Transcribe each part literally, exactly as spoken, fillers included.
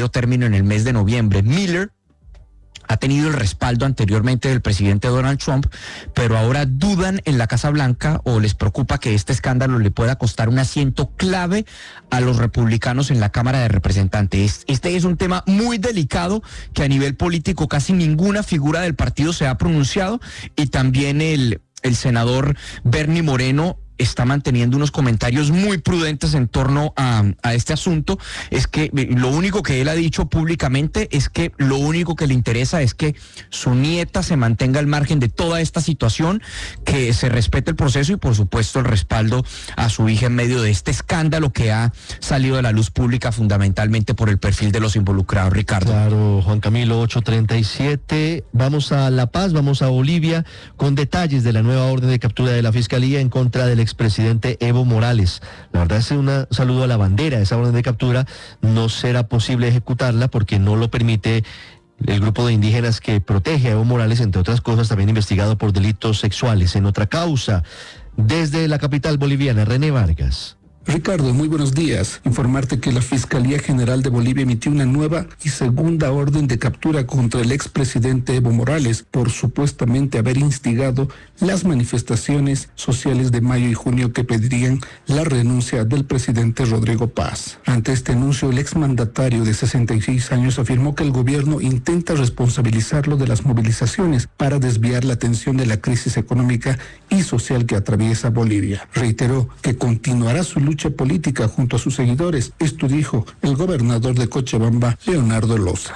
debido término en el mes de noviembre. Miller ha tenido el respaldo anteriormente del presidente Donald Trump, pero ahora dudan en la Casa Blanca o les preocupa que este escándalo le pueda costar un asiento clave a los republicanos en la Cámara de Representantes. Este es un tema muy delicado que a nivel político casi ninguna figura del partido se ha pronunciado, y también el, el senador Bernie Moreno está manteniendo unos comentarios muy prudentes en torno a, a este asunto. Es que lo único que él ha dicho públicamente es que lo único que le interesa es que su nieta se mantenga al margen de toda esta situación, que se respete el proceso y por supuesto el respaldo a su hija en medio de este escándalo que ha salido a la luz pública fundamentalmente por el perfil de los involucrados. Ricardo. Claro, Juan Camilo, ocho treinta y siete. Vamos a La Paz, vamos a Bolivia, con detalles de la nueva orden de captura de la Fiscalía en contra del expresidente Evo Morales. La verdad es un saludo a la bandera. Esa orden de captura no será posible ejecutarla porque no lo permite el grupo de indígenas que protege a Evo Morales, entre otras cosas, también investigado por delitos sexuales. En otra causa, desde la capital boliviana, René Vargas. Ricardo, muy buenos días. Informarte que la Fiscalía General de Bolivia emitió una nueva y segunda orden de captura contra el expresidente Evo Morales por supuestamente haber instigado las manifestaciones sociales de mayo y junio que pedirían la renuncia del presidente Rodrigo Paz. Ante este anuncio, el exmandatario de sesenta y seis años afirmó que el gobierno intenta responsabilizarlo de las movilizaciones para desviar la atención de la crisis económica y social que atraviesa Bolivia. Reiteró que continuará su lucha política junto a sus seguidores. Esto dijo el gobernador de Cochabamba, Leonardo Loza.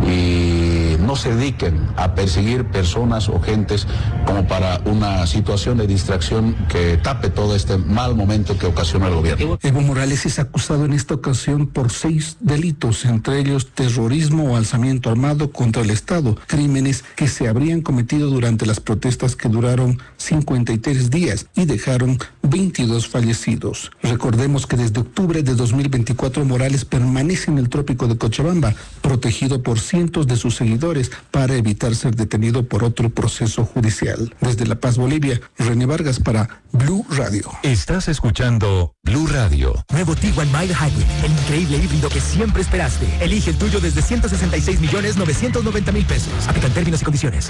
Y no se dediquen a perseguir personas o gentes como para una situación de distracción que tape todo este mal momento que ocasiona el gobierno. Evo Morales es acusado en esta ocasión por seis delitos, entre ellos terrorismo o alzamiento armado contra el Estado, crímenes que se habrían cometido durante las protestas que duraron cincuenta y tres días y dejaron veintidós fallecidos. Recordemos que desde octubre de dos mil veinticuatro Morales permanece en el trópico de Cochabamba, protegido por cientos de sus seguidores para evitar ser detenido por otro proceso judicial. Desde La Paz, Bolivia, René Vargas para Blue Radio. Estás escuchando Blue Radio. Nuevo Tiguan Mile Hybrid, el increíble híbrido que siempre esperaste. Elige el tuyo desde ciento sesenta y seis millones novecientos noventa mil pesos. Aplican términos y condiciones.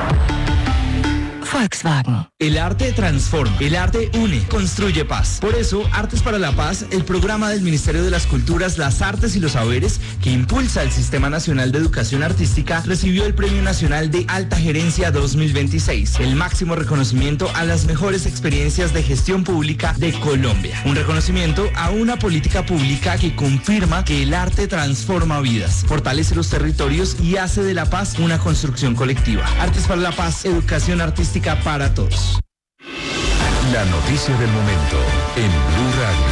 Volkswagen. El arte transforma, el arte une, construye paz. Por eso, Artes para la Paz, el programa del Ministerio de las Culturas, las Artes y los Saberes, que impulsa el Sistema Nacional de Educación Artística, recibió el Premio Nacional de Alta Gerencia dos mil veintiséis, el máximo reconocimiento a las mejores experiencias de gestión pública de Colombia. Un reconocimiento a una política pública que confirma que el arte transforma vidas, fortalece los territorios y hace de la paz una construcción colectiva. Artes para la Paz, educación artística para todos. La noticia del momento en Blue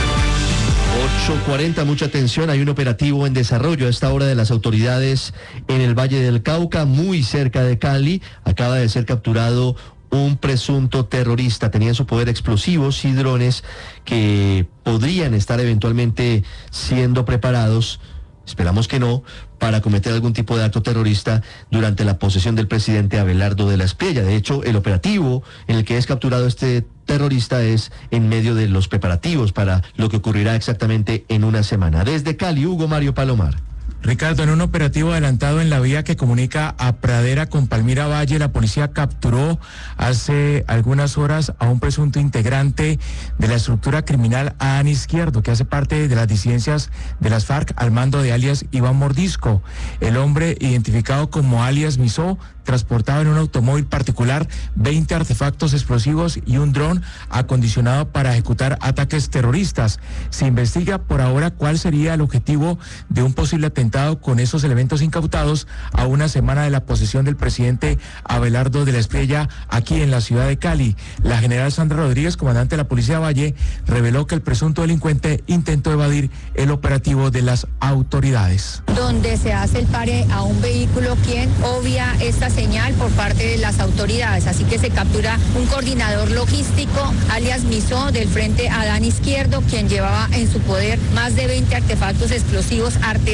Radio. ocho cuarenta, mucha atención, hay un operativo en desarrollo a esta hora de las autoridades en el Valle del Cauca, muy cerca de Cali. Acaba de ser capturado un presunto terrorista. Tenía en su poder explosivos y drones que podrían estar eventualmente siendo preparados, esperamos que no, para cometer algún tipo de acto terrorista durante la posesión del presidente Abelardo de la Espriella. De hecho, el operativo en el que es capturado este terrorista es en medio de los preparativos para lo que ocurrirá exactamente en una semana. Desde Cali, Hugo Mario Palomar. Ricardo, en un operativo adelantado en la vía que comunica a Pradera con Palmira Valle, la policía capturó hace algunas horas a un presunto integrante de la estructura criminal Adán Izquierdo, que hace parte de las disidencias de las FARC al mando de alias Iván Mordisco. El hombre, identificado como alias Misó, transportaba en un automóvil particular veinte artefactos explosivos y un dron acondicionado para ejecutar ataques terroristas. Se investiga por ahora cuál sería el objetivo de un posible atentado con esos elementos incautados a una semana de la posesión del presidente Abelardo de la Espriella aquí en la ciudad de Cali. La general Sandra Rodríguez, comandante de la Policía Valle, reveló que el presunto delincuente intentó evadir el operativo de las autoridades. Donde se hace el pare a un vehículo quien obvia esta señal por parte de las autoridades, así que se captura un coordinador logístico, alias Misó, del Frente Adán Izquierdo, quien llevaba en su poder más de veinte artefactos explosivos artesanales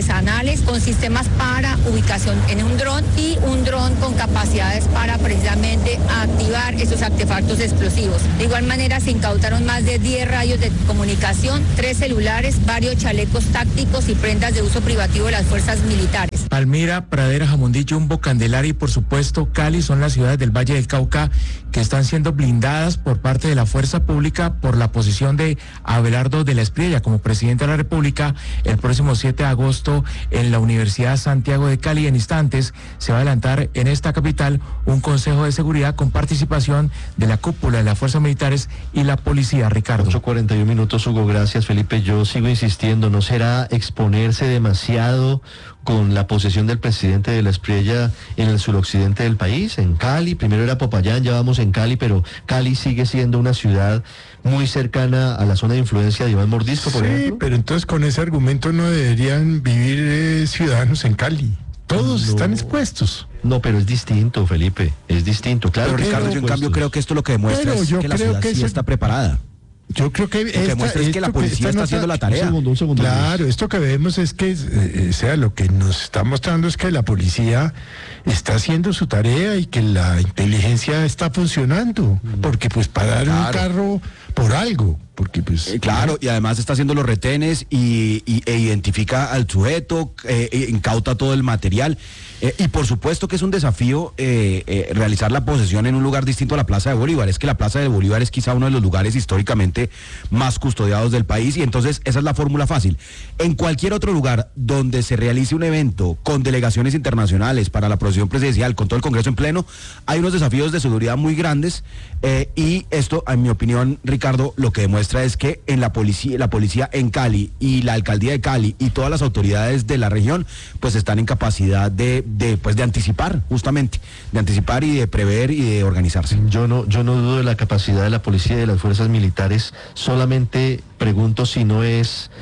celulares con sistemas para ubicación en un dron y un dron con capacidades para precisamente activar esos artefactos explosivos. De igual manera se incautaron más de diez radios de comunicación, tres celulares, varios chalecos tácticos y prendas de uso privativo de las fuerzas militares. Palmira, Pradera, Jamundí, Jumbo, Candelaria y por supuesto Cali son las ciudades del Valle del Cauca que están siendo blindadas por parte de la fuerza pública por la posición de Abelardo de la Espriella como presidente de la República. El próximo siete de agosto en la Universidad Santiago de Cali, en instantes, se va a adelantar en esta capital un consejo de seguridad con participación de la cúpula de las fuerzas militares y la policía. Ricardo. ocho cuarenta y uno minutos, Hugo, gracias Felipe. Yo sigo insistiendo, ¿no será exponerse demasiado con la posesión del presidente de la Espriella en el suroccidente del país, en Cali? Primero era Popayán, ya vamos en Cali, pero Cali sigue siendo una ciudad muy cercana a la zona de influencia de Iván Mordisco, por sí, ejemplo. Sí, pero entonces con ese argumento no deberían vivir eh, ciudadanos en Cali. Todos no están expuestos. No, pero es distinto, Felipe, es distinto. Claro, pero Ricardo, yo en cambio creo que esto lo que demuestra pero es que la ciudad que sí está preparada. Yo creo que lo que muestra es que la policía que está haciendo la tarea. Un segundo, un segundo. Claro, esto que vemos es que, eh, sea, lo que nos está mostrando es que la policía está haciendo su tarea y que la inteligencia está funcionando, porque pues parar claro. un carro por algo, porque pues... Eh, claro, y además está haciendo los retenes y, y e identifica al sujeto, eh, e incauta todo el material, eh, y por supuesto que es un desafío eh, eh, realizar la posesión en un lugar distinto a la Plaza de Bolívar. Es que la Plaza de Bolívar es quizá uno de los lugares históricamente más custodiados del país, y entonces esa es la fórmula fácil. En cualquier otro lugar donde se realice un evento con delegaciones internacionales para la procesión presidencial, con todo el Congreso en pleno, hay unos desafíos de seguridad muy grandes, eh, y esto, en mi opinión, Ricardo, lo que demuestra es que en la policía, la policía en Cali y la alcaldía de Cali y todas las autoridades de la región, pues están en capacidad de, de, pues, de anticipar, justamente, de anticipar y de prever y de organizarse. Yo no, yo no dudo de la capacidad de la policía y de las fuerzas militares, solamente pregunto si no es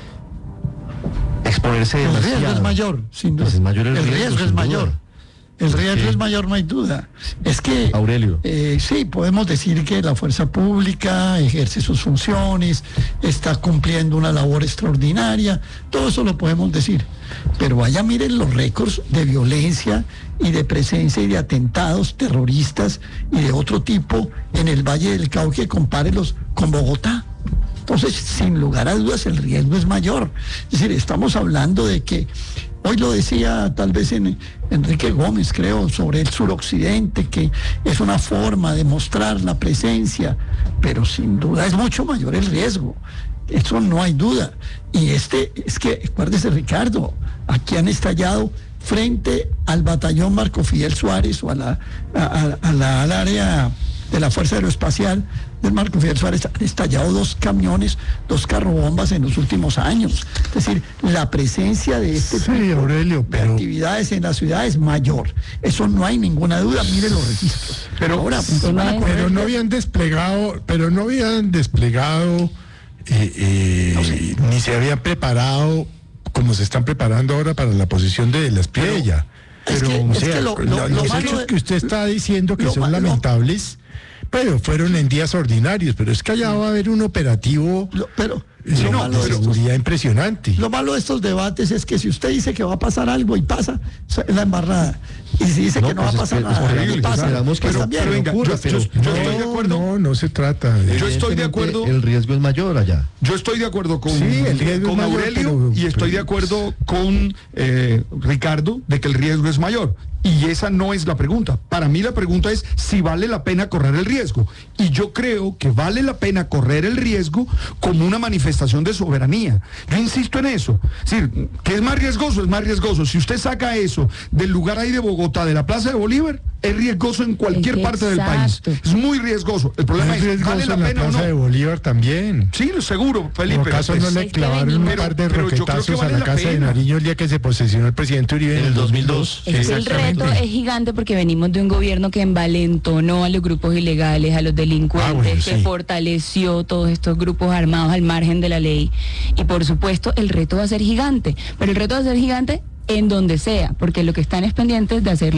exponerse demasiado. El riesgo es mayor, sin duda. Pues es mayor el, el riesgo, riesgo es mayor. Duda. El riesgo sí. es mayor, no hay duda. Es que, Aurelio. Eh, sí, podemos decir que la fuerza pública ejerce sus funciones, está cumpliendo una labor extraordinaria, todo eso lo podemos decir. Pero vaya, miren los récords de violencia y de presencia y de atentados terroristas y de otro tipo en el Valle del Cauca, compárelos con Bogotá. Entonces, sin lugar a dudas, el riesgo es mayor. Es decir, estamos hablando de que, hoy lo decía tal vez en Enrique Gómez, creo, sobre el suroccidente, que es una forma de mostrar la presencia, pero sin duda es mucho mayor el riesgo. Eso no hay duda. Y este, es que, acuérdese, Ricardo, aquí han estallado frente al batallón Marco Fidel Suárez o a la, a, a, a la, al área de la Fuerza Aeroespacial del Marco Fidel Suárez, han estallado dos camiones, dos carrobombas en los últimos años. Es decir, la presencia de este sí, tipo Aurelio, de pero... actividades en la ciudad es mayor. Eso no hay ninguna duda, mire los registros. Pero, ahora, pues, sí, van a pero no habían desplegado, pero no habían desplegado, eh, eh, no sé. ni se habían preparado como se están preparando ahora para la posición de la Espriella. Pero, pero, o es sea, que lo, lo, los lo hechos de, que usted está diciendo que lo, son lo, lamentables, pero fueron en días ordinarios, pero es que allá va a haber un operativo lo, pero, sí, lo no, malo de seguridad impresionante. Lo malo de estos debates es que si usted dice que va a pasar algo y pasa, es la embarrada. Y si dice no, que no pues va a pasar nada, horrible, y pasa, pues pero, también pero venga, ocurre, yo, pero, yo, yo no, estoy de acuerdo. No, no se trata de... Yo estoy de acuerdo. El riesgo es mayor allá. Yo estoy de acuerdo con, sí, el riesgo con es mayor, Aurelio, pero, y estoy pero, de acuerdo con eh, Ricardo de que el riesgo es mayor. Y esa no es la pregunta. Para mí la pregunta es si vale la pena correr el riesgo. Y yo creo que vale la pena correr el riesgo como una manifestación de soberanía. Yo insisto en eso. Es decir, que es más riesgoso, es más riesgoso. Si usted saca eso del lugar ahí de Bogotá, de la Plaza de Bolívar, es riesgoso en cualquier es parte exacto. del país. Es muy riesgoso. El problema es, es, ¿vale la en pena la Plaza o no? de Bolívar también. Sí, seguro, Felipe. ¿Por acaso no le clavaron un par de roquetazos vale a la, la casa pena. de Nariño el día que se posesionó el presidente Uribe en el dos mil dos? Es el reto es gigante porque venimos de un gobierno que envalentonó a los grupos ilegales, a los delincuentes, ah, bueno, que sí. fortaleció todos estos grupos armados al margen de la ley. Y por supuesto el reto va a ser gigante, pero el reto va a ser gigante en donde sea, porque lo que están es pendientes de hacerle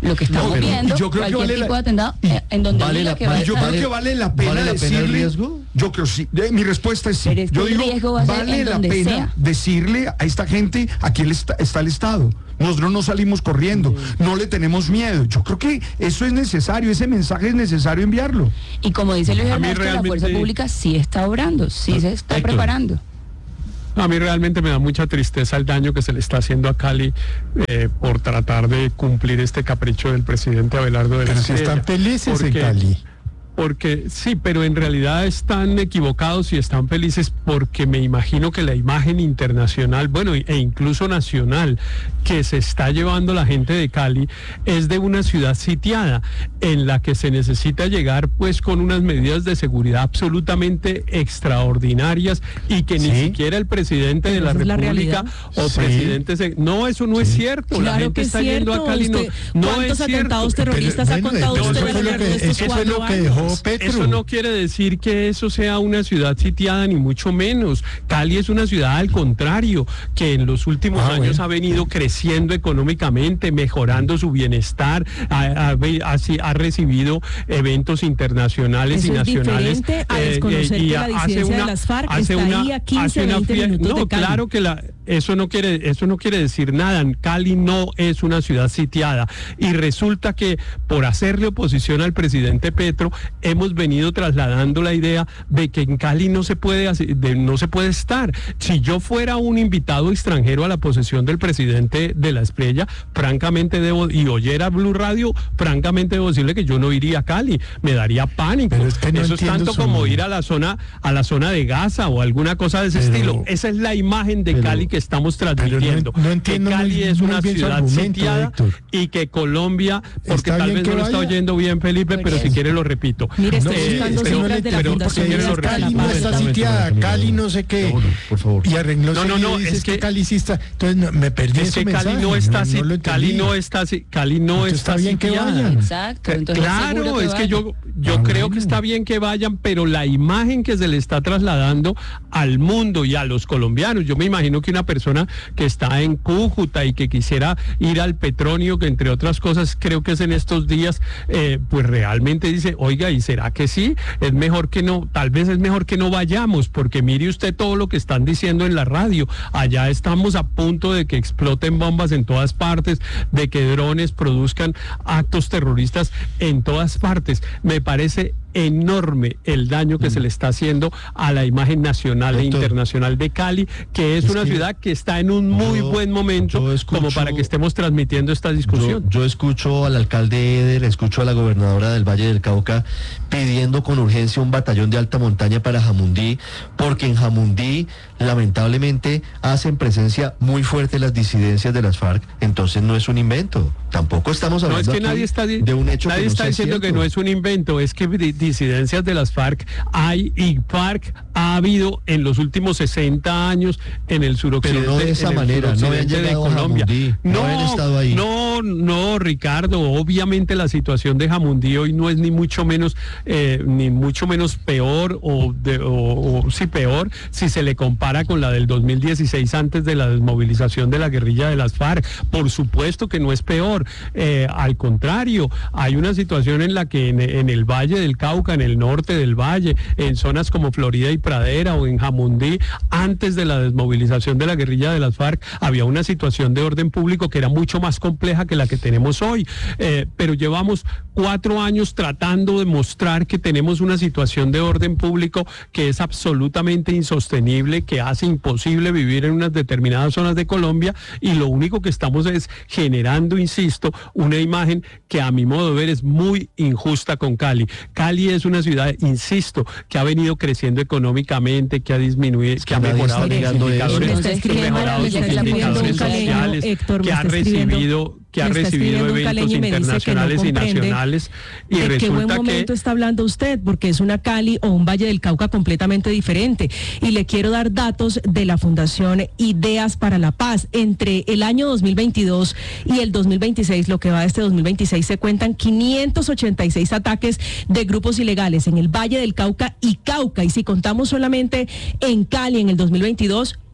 lo que estamos No, viendo, yo creo que cualquier vale tipo la- de atentado, eh, en donde vale diga la- que va a Yo estar. creo que vale la pena ¿Vale la pena el decirle. riesgo? Yo creo sí. Eh, Mi respuesta es sí. Pero es que Yo el digo, riesgo va a ser vale en la donde pena sea. decirle a esta gente aquí el está, está el Estado. Nosotros no salimos corriendo, no le tenemos miedo. Yo creo que eso es necesario, ese mensaje es necesario enviarlo. Y como dice Luis A mí Ernesto, la realmente- fuerza pública sí está obrando, sí se está Héctor. preparando. A mí realmente me da mucha tristeza el daño que se le está haciendo a Cali eh, por tratar de cumplir este capricho del presidente Abelardo de la Pero si Espriella. están felices en Porque- Cali. Porque sí, pero en realidad están equivocados y están felices porque me imagino que la imagen internacional, bueno, e incluso nacional, que se está llevando la gente de Cali es de una ciudad sitiada en la que se necesita llegar pues con unas medidas de seguridad absolutamente extraordinarias y que ni Sí. siquiera el presidente de la esa es la República realidad. o Sí. presidente se- no, eso no es cierto. La Claro gente que es está yendo cierto. a Cali, no, Usted- no ¿Cuántos es atentados cierto. terroristas Pero, ha contado bueno, usted eso a fue lo lo largo que- de estos eso fue lo cuatro que años? dejó Petro. Eso no quiere decir que eso sea una ciudad sitiada, ni mucho menos. Cali es una ciudad al contrario, que en los últimos Ah, años bueno. ha venido creciendo económicamente, mejorando su bienestar, ha, ha- ha- ha recibido eventos internacionales Eso y es nacionales. diferente a desconocer que la hace disidencia de las FARC hace está una- ahí a quince, hace una veinte fie- minutos No, de Cali. claro que la, eso no quiere, eso no quiere decir nada. Cali no es una ciudad sitiada y resulta que por hacerle oposición al presidente Petro hemos venido trasladando la idea de que en Cali no se puede hacer- de- no se puede estar. Si yo fuera un invitado extranjero a la posesión del presidente de la Espriella, francamente debo y oyera Blue Radio, francamente debo decirle que yo no iría a Cali, me daría pánico. Pero es que no eso es entiendo tanto su- como ir a la zona a la zona de Gaza o alguna cosa de ese Pero- estilo. Esa es la imagen de pero- Cali que estamos transmitiendo. no entiendo que Cali muy- es muy una bien su ciudad argumento, sitiada Héctor. y que Colombia, porque Está tal bien vez que no lo está vaya. oyendo bien Felipe, pero si quiere lo repito. Mire, estoy No, sí, buscando pero- cifras de la pero Fundación porque quiero Cali lo Cali para no la Paz. está Momento, sitiada, momento, Cali momento. no sé qué. No, no, por favor. Y arregló No, no, no, dices es que, que- Cali sí está. Entonces no, me perdí Es ese que Cali mensaje, no está no si- lo Cali entendí. no está si- Cali no Entonces está está bien que sitiada. vayan. Exacto. Entonces, Claro, seguro es que vayan. yo, yo Ah, creo que bueno. está bien que vayan, pero la imagen que se le está trasladando al mundo y a los colombianos, yo me imagino que una persona que está en Cúcuta y que quisiera ir al Petronio, que entre otras cosas creo que es en estos días, eh, pues realmente dice, oiga, ¿y será que sí? Es mejor que no, tal vez es mejor que no vayamos, porque mire usted todo lo que están diciendo en la radio. Allá estamos a punto de que exploten bombas en todas partes, de que drones produzcan actos terroristas en todas partes. Me parece enorme el daño que se le está haciendo a la imagen nacional e Héctor, internacional de Cali, que es, es una que ciudad que está en un muy yo- buen momento yo escucho- como para que estemos transmitiendo esta discusión. Yo, yo escucho al alcalde Eder, escucho a la gobernadora del Valle del Cauca pidiendo con urgencia un batallón de alta montaña para Jamundí, porque en Jamundí lamentablemente hacen presencia muy fuerte las disidencias de las FARC, entonces no es un invento. Tampoco estamos No, hablando es que aquí nadie está, di- de un hecho nadie que no está sea diciendo que cierto. no es un invento, es que di- disidencias de las FARC hay y FARC ha habido en los últimos sesenta años en el suroccidente, Pero no de esa en el manera, no habían suroccidente de llegado a Colombia. Jamundí, no habían estado ahí. No, no, Ricardo, obviamente la situación de Jamundí hoy no es ni mucho menos, eh, ni mucho menos peor o, de, o, o sí peor si se le compara con la del dos mil dieciséis antes de la desmovilización de la guerrilla de las FARC. Por supuesto que no es peor, eh, al contrario, hay una situación en la que en, en el Valle del Cauca, en el norte del Valle, en zonas como Florida y Pradera o en Jamundí, antes de la desmovilización de la guerrilla de las FARC, había una situación de orden público que era mucho más compleja que la que tenemos hoy, eh, pero llevamos cuatro años tratando de mostrar que tenemos una situación de orden público que es absolutamente insostenible, que hace imposible vivir en unas determinadas zonas de Colombia, y lo único que estamos es generando, insisto, una imagen que a mi modo de ver es muy injusta con Cali. Cali es una ciudad, insisto, que ha venido creciendo económicamente, que ha disminuido, que ha nadie mejorado está sus negando eso. indicadores, Me está escribiendo- mejorado me sus está escribiendo indicadores un caleño, sociales, Héctor, me que ha está escribiendo- recibido, que ha me está recibido escribiendo un eventos caleño y me dice que no internacionales y comprende nacionales, y ¿de qué buen resulta que momento está hablando usted? Porque es una Cali o un Valle del Cauca completamente diferente. Y le quiero dar datos de la Fundación Ideas para la Paz. Entre el año dos mil veintidós y el dos mil veintiséis, lo que va de este dos mil veintiséis, se cuentan quinientos ochenta y seis ataques de grupos ilegales en el Valle del Cauca y Cauca. Y si contamos solamente en Cali en el dos mil veintidós,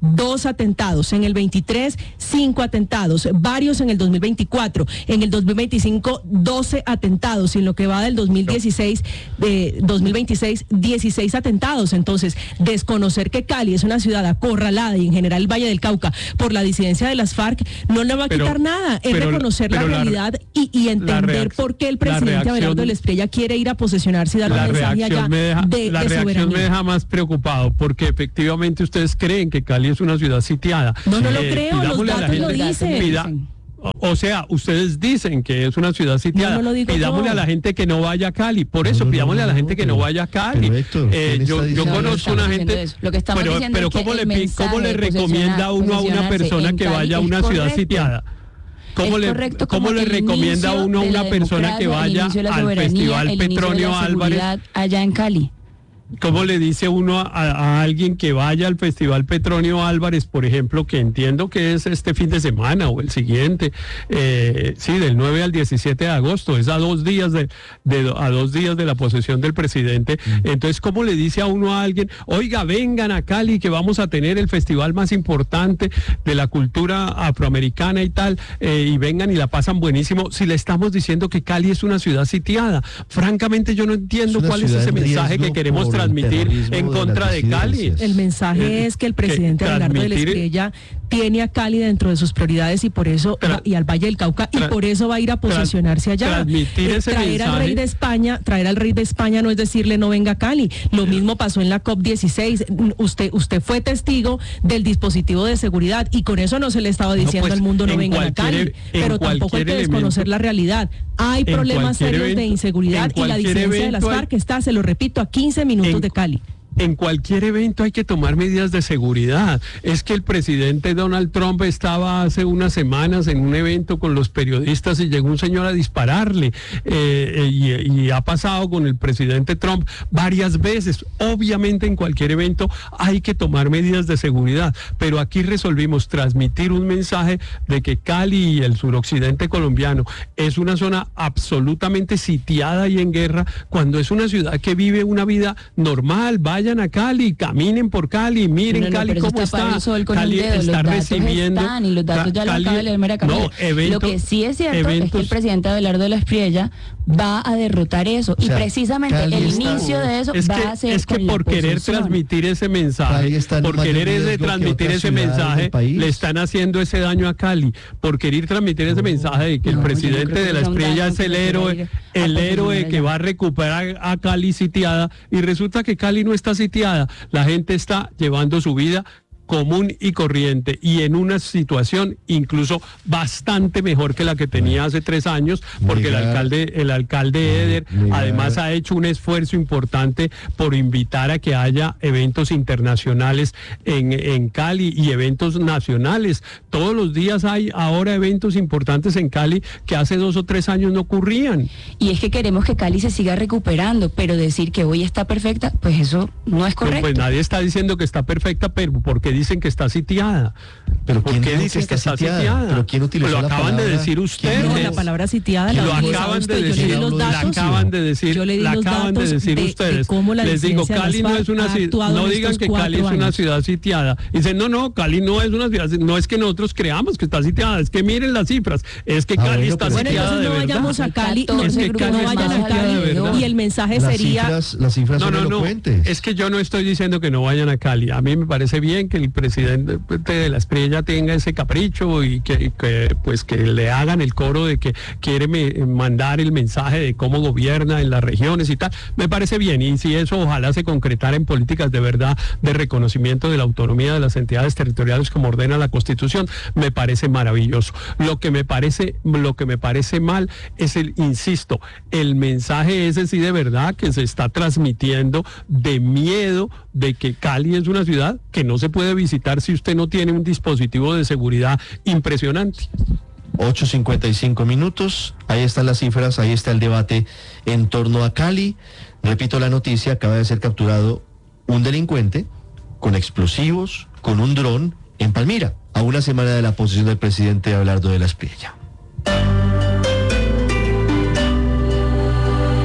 dos atentados, en el veintitrés, cinco atentados, varios en el dos mil veinticuatro, en el dos mil veinticinco, doce atentados, y en lo que va del dos mil dieciséis, de dos mil veintiséis, dieciséis atentados. Entonces, desconocer que Cali es una ciudad acorralada y en general el Valle del Cauca por la disidencia de las FARC no le va a pero, quitar nada, es pero, reconocer pero la realidad y, y entender por qué el presidente Abelardo de la Espriella quiere ir a posesionarse y dar un mensaje allá me deja, de, la de reacción soberanía. me deja más preocupado, porque efectivamente ustedes creen que Cali es una ciudad sitiada. No, no lo Eh, creo, los pidámosle a la datos lo gente- dicen. pida- o o sea, ustedes dicen que es una ciudad sitiada. No, no lo digo Pidámosle yo. a la gente que no vaya a Cali. Por eso, No, no, pidámosle no, a la no, gente que pero- no vaya a Cali. pero, Héctor, Eh, ¿quién yo está yo diciendo conozco eso? una No estamos gente. diciendo eso. Lo que estamos pero diciendo pero es que ¿cómo, le, el pi- ¿cómo le mensaje de recomienda a uno a una posesionarse persona en que Cali vaya a es una ciudad correcto. sitiada? ¿Cómo Es le, correcto ¿cómo como le el recomienda a inicio uno a de una la persona que democracia, el vaya inicio de la al soberanía, Festival el inicio de Petronio la Álvarez? seguridad allá en Cali? ¿Cómo le dice uno a, a alguien que vaya al Festival Petronio Álvarez, por ejemplo, que entiendo que es este fin de semana o el siguiente, eh, sí, del nueve al diecisiete de agosto, es a dos días de, de a dos días de la posesión del presidente? Entonces, ¿cómo le dice a uno a alguien, oiga, vengan a Cali que vamos a tener el festival más importante de la cultura afroamericana y tal, eh, y vengan y la pasan buenísimo, si le estamos diciendo que Cali es una ciudad sitiada? Francamente, yo no entiendo Es una cuál es ciudad ese en mensaje que riesgo queremos por el transmitir terrorismo en de contra las de Cali. disidencias. El mensaje Eh, es que el que presidente Abelardo de la transmitir- Espriella tiene a Cali dentro de sus prioridades y por eso Tra- va- y al Valle del Cauca y tra- por eso va a ir a posesionarse allá. transmitir Eh, ese traer al mensaje- rey de España, traer al rey de España no es decirle no venga a Cali. Lo mismo pasó en la COP dieciséis. Usted usted fue testigo del dispositivo de seguridad y con eso no se le estaba diciendo pues, al mundo no en vengan a cualquier- Cali, en pero tampoco hay cualquier que desconocer elemento- la realidad. Hay en problemas cualquier serios de evento- inseguridad en y la cualquier disidencia de las evento hay- FARC está, se lo repito, a quince minutos En- de Cali. En cualquier evento hay que tomar medidas de seguridad. Es que el presidente Donald Trump estaba hace unas semanas en un evento con los periodistas y llegó un señor a dispararle. Eh, y, y ha pasado con el presidente Trump varias veces. Obviamente en cualquier evento hay que tomar medidas de seguridad, pero aquí resolvimos transmitir un mensaje de que Cali y el suroccidente colombiano es una zona absolutamente sitiada y en guerra, cuando es una ciudad que vive una vida normal. Vayan a Cali, caminen por Cali, miren No, no, Cali pero eso cómo es tapar está. el sol con Cali un dedo. está Los datos recibiendo. están, y los datos ya lo Cali- acaba de leer María Camila. No, evento- Lo que sí es cierto es que eventos- el presidente Abelardo de la Espriella va a derrotar eso. O sea, y precisamente Cali el está- inicio de eso es va que, a ser es que con la por querer posesión. transmitir ese mensaje, Cali está en por mayor querer ese, riesgo que transmitir otras ese ciudades mensaje, del país. le están haciendo ese daño a Cali. Por querer transmitir ese mensaje de que el No, yo no presidente creo que de la sea un Espriella daño es que el se quiera héroe, ir a el posicionar héroe que allá. va a recuperar a Cali sitiada, y resulta que Cali no está sitiada. La gente está llevando su vida común y corriente y en una situación incluso bastante mejor que la que tenía hace tres años, porque el Negar- alcalde el alcalde Eder negar- además ha hecho un esfuerzo importante por invitar a que haya eventos internacionales en, en Cali y eventos nacionales. Todos los días hay ahora eventos importantes en Cali que hace dos o tres años no ocurrían. Y es que queremos que Cali se siga recuperando, pero decir que hoy está perfecta, pues eso no es correcto. Pues nadie está diciendo que está perfecta, pero ¿por qué dicen que está sitiada? Pero ¿Por ¿quién qué dijo dicen que que está está sitiada? sitiada? ¿Pero quién utilizó Lo la acaban de palabra? decir ¿Quién ustedes. No, la palabra sitiada la lo utiliza acaban usted. de Yo le di decir, los la datos. acaban de decir, Yo le di la los acaban de datos decir de- de ustedes. cómo la Les digo, disidencia de Cali las no es una FARC ha ci- actuado no en digan estos que Cali es cuatro una años. ciudad sitiada. Dicen, no, no, Cali no es una ciudad, no es que nosotros creamos que está sitiada, es que miren las cifras, es que Ah, Cali bueno, está pero- Bueno, sitiada entonces de no verdad. vayamos a Cali, no, Es que no Cali está vayan a sitiada de Cali verdad. y el mensaje Las sería cifras, las cifras No, son no, no, elocuentes. es que yo no estoy diciendo que no vayan a Cali. A mí me parece bien que el presidente de la Espriella tenga ese capricho y que, que, pues que le hagan el coro de que quiere me- mandar el mensaje de cómo gobierna en las regiones y tal. Me parece bien, y si eso ojalá se concretara en políticas de verdad de reconocimiento de la autonomía de las entidades territoriales como ordena la Constitución, me parece maravilloso. Lo que me parece, lo que me parece mal es el, insisto, el mensaje ese sí de verdad que se está transmitiendo de miedo de que Cali es una ciudad que no se puede visitar si usted no tiene un dispositivo de seguridad impresionante. ocho cincuenta y cinco minutos, ahí están las cifras, ahí está el debate en torno a Cali. Repito la noticia, acaba de ser capturado un delincuente con explosivos, con un dron en Palmira, a una semana de la posesión del presidente Abelardo de la Espriella.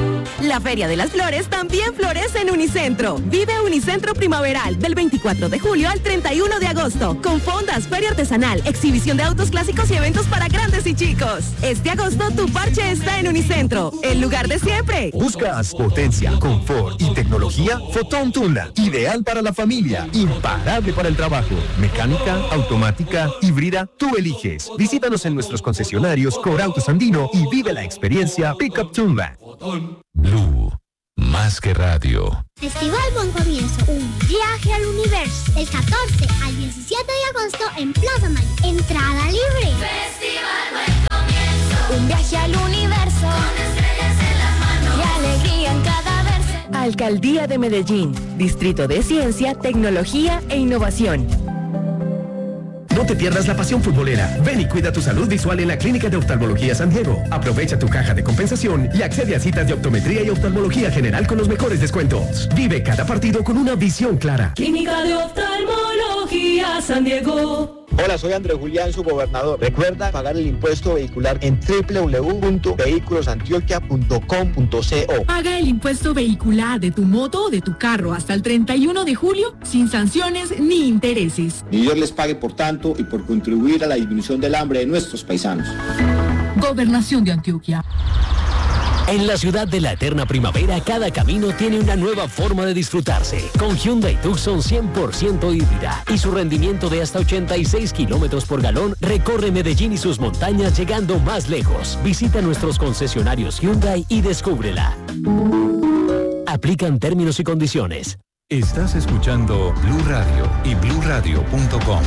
La Feria de las Flores también florece en Unicentro. Vive Unicentro Primaveral del veinticuatro de julio al treinta y uno de agosto, con fondas, feria artesanal, exhibición de autos clásicos y eventos para grandes y chicos. Este agosto tu parche está en Unicentro, el lugar de siempre. ¿Buscas potencia, confort y tecnología? Fotón Tundra, ideal para la familia, imparable para el trabajo. Mecánica, automática, híbrida, tú eliges. Visítanos en nuestros concesionarios Corautos Andino y vive la experiencia Pickup Tundra. Blue, más que radio. Festival Buen Comienzo, un viaje al universo. El catorce al diecisiete de agosto en Plaza Mayor. Entrada libre. Festival Buen Comienzo, un viaje al universo. Con estrellas en las manos y alegría en cada verso. Alcaldía de Medellín, Distrito de Ciencia, Tecnología e Innovación. No te pierdas la pasión futbolera. Ven y cuida tu salud visual en la Clínica de Oftalmología San Diego. Aprovecha tu caja de compensación y accede a citas de optometría y oftalmología general con los mejores descuentos. Vive cada partido con una visión clara. Clínica de Oftalmología San Diego. Hola, soy Andrés Julián, su gobernador. Recuerda pagar el impuesto vehicular en doble u doble u doble u punto vehículos antioquia punto com punto co. Paga el impuesto vehicular de tu moto o de tu carro hasta el treinta y uno de julio sin sanciones ni intereses. Y Dios les pague por tanto y por contribuir a la disminución del hambre de nuestros paisanos. Gobernación de Antioquia. En la ciudad de la eterna primavera, cada camino tiene una nueva forma de disfrutarse. Con Hyundai Tucson cien por ciento híbrida y su rendimiento de hasta ochenta y seis kilómetros por galón, recorre Medellín y sus montañas llegando más lejos. Visita nuestros concesionarios Hyundai y descúbrela. Aplican términos y condiciones. Estás escuchando Blue Radio y blue radio punto com.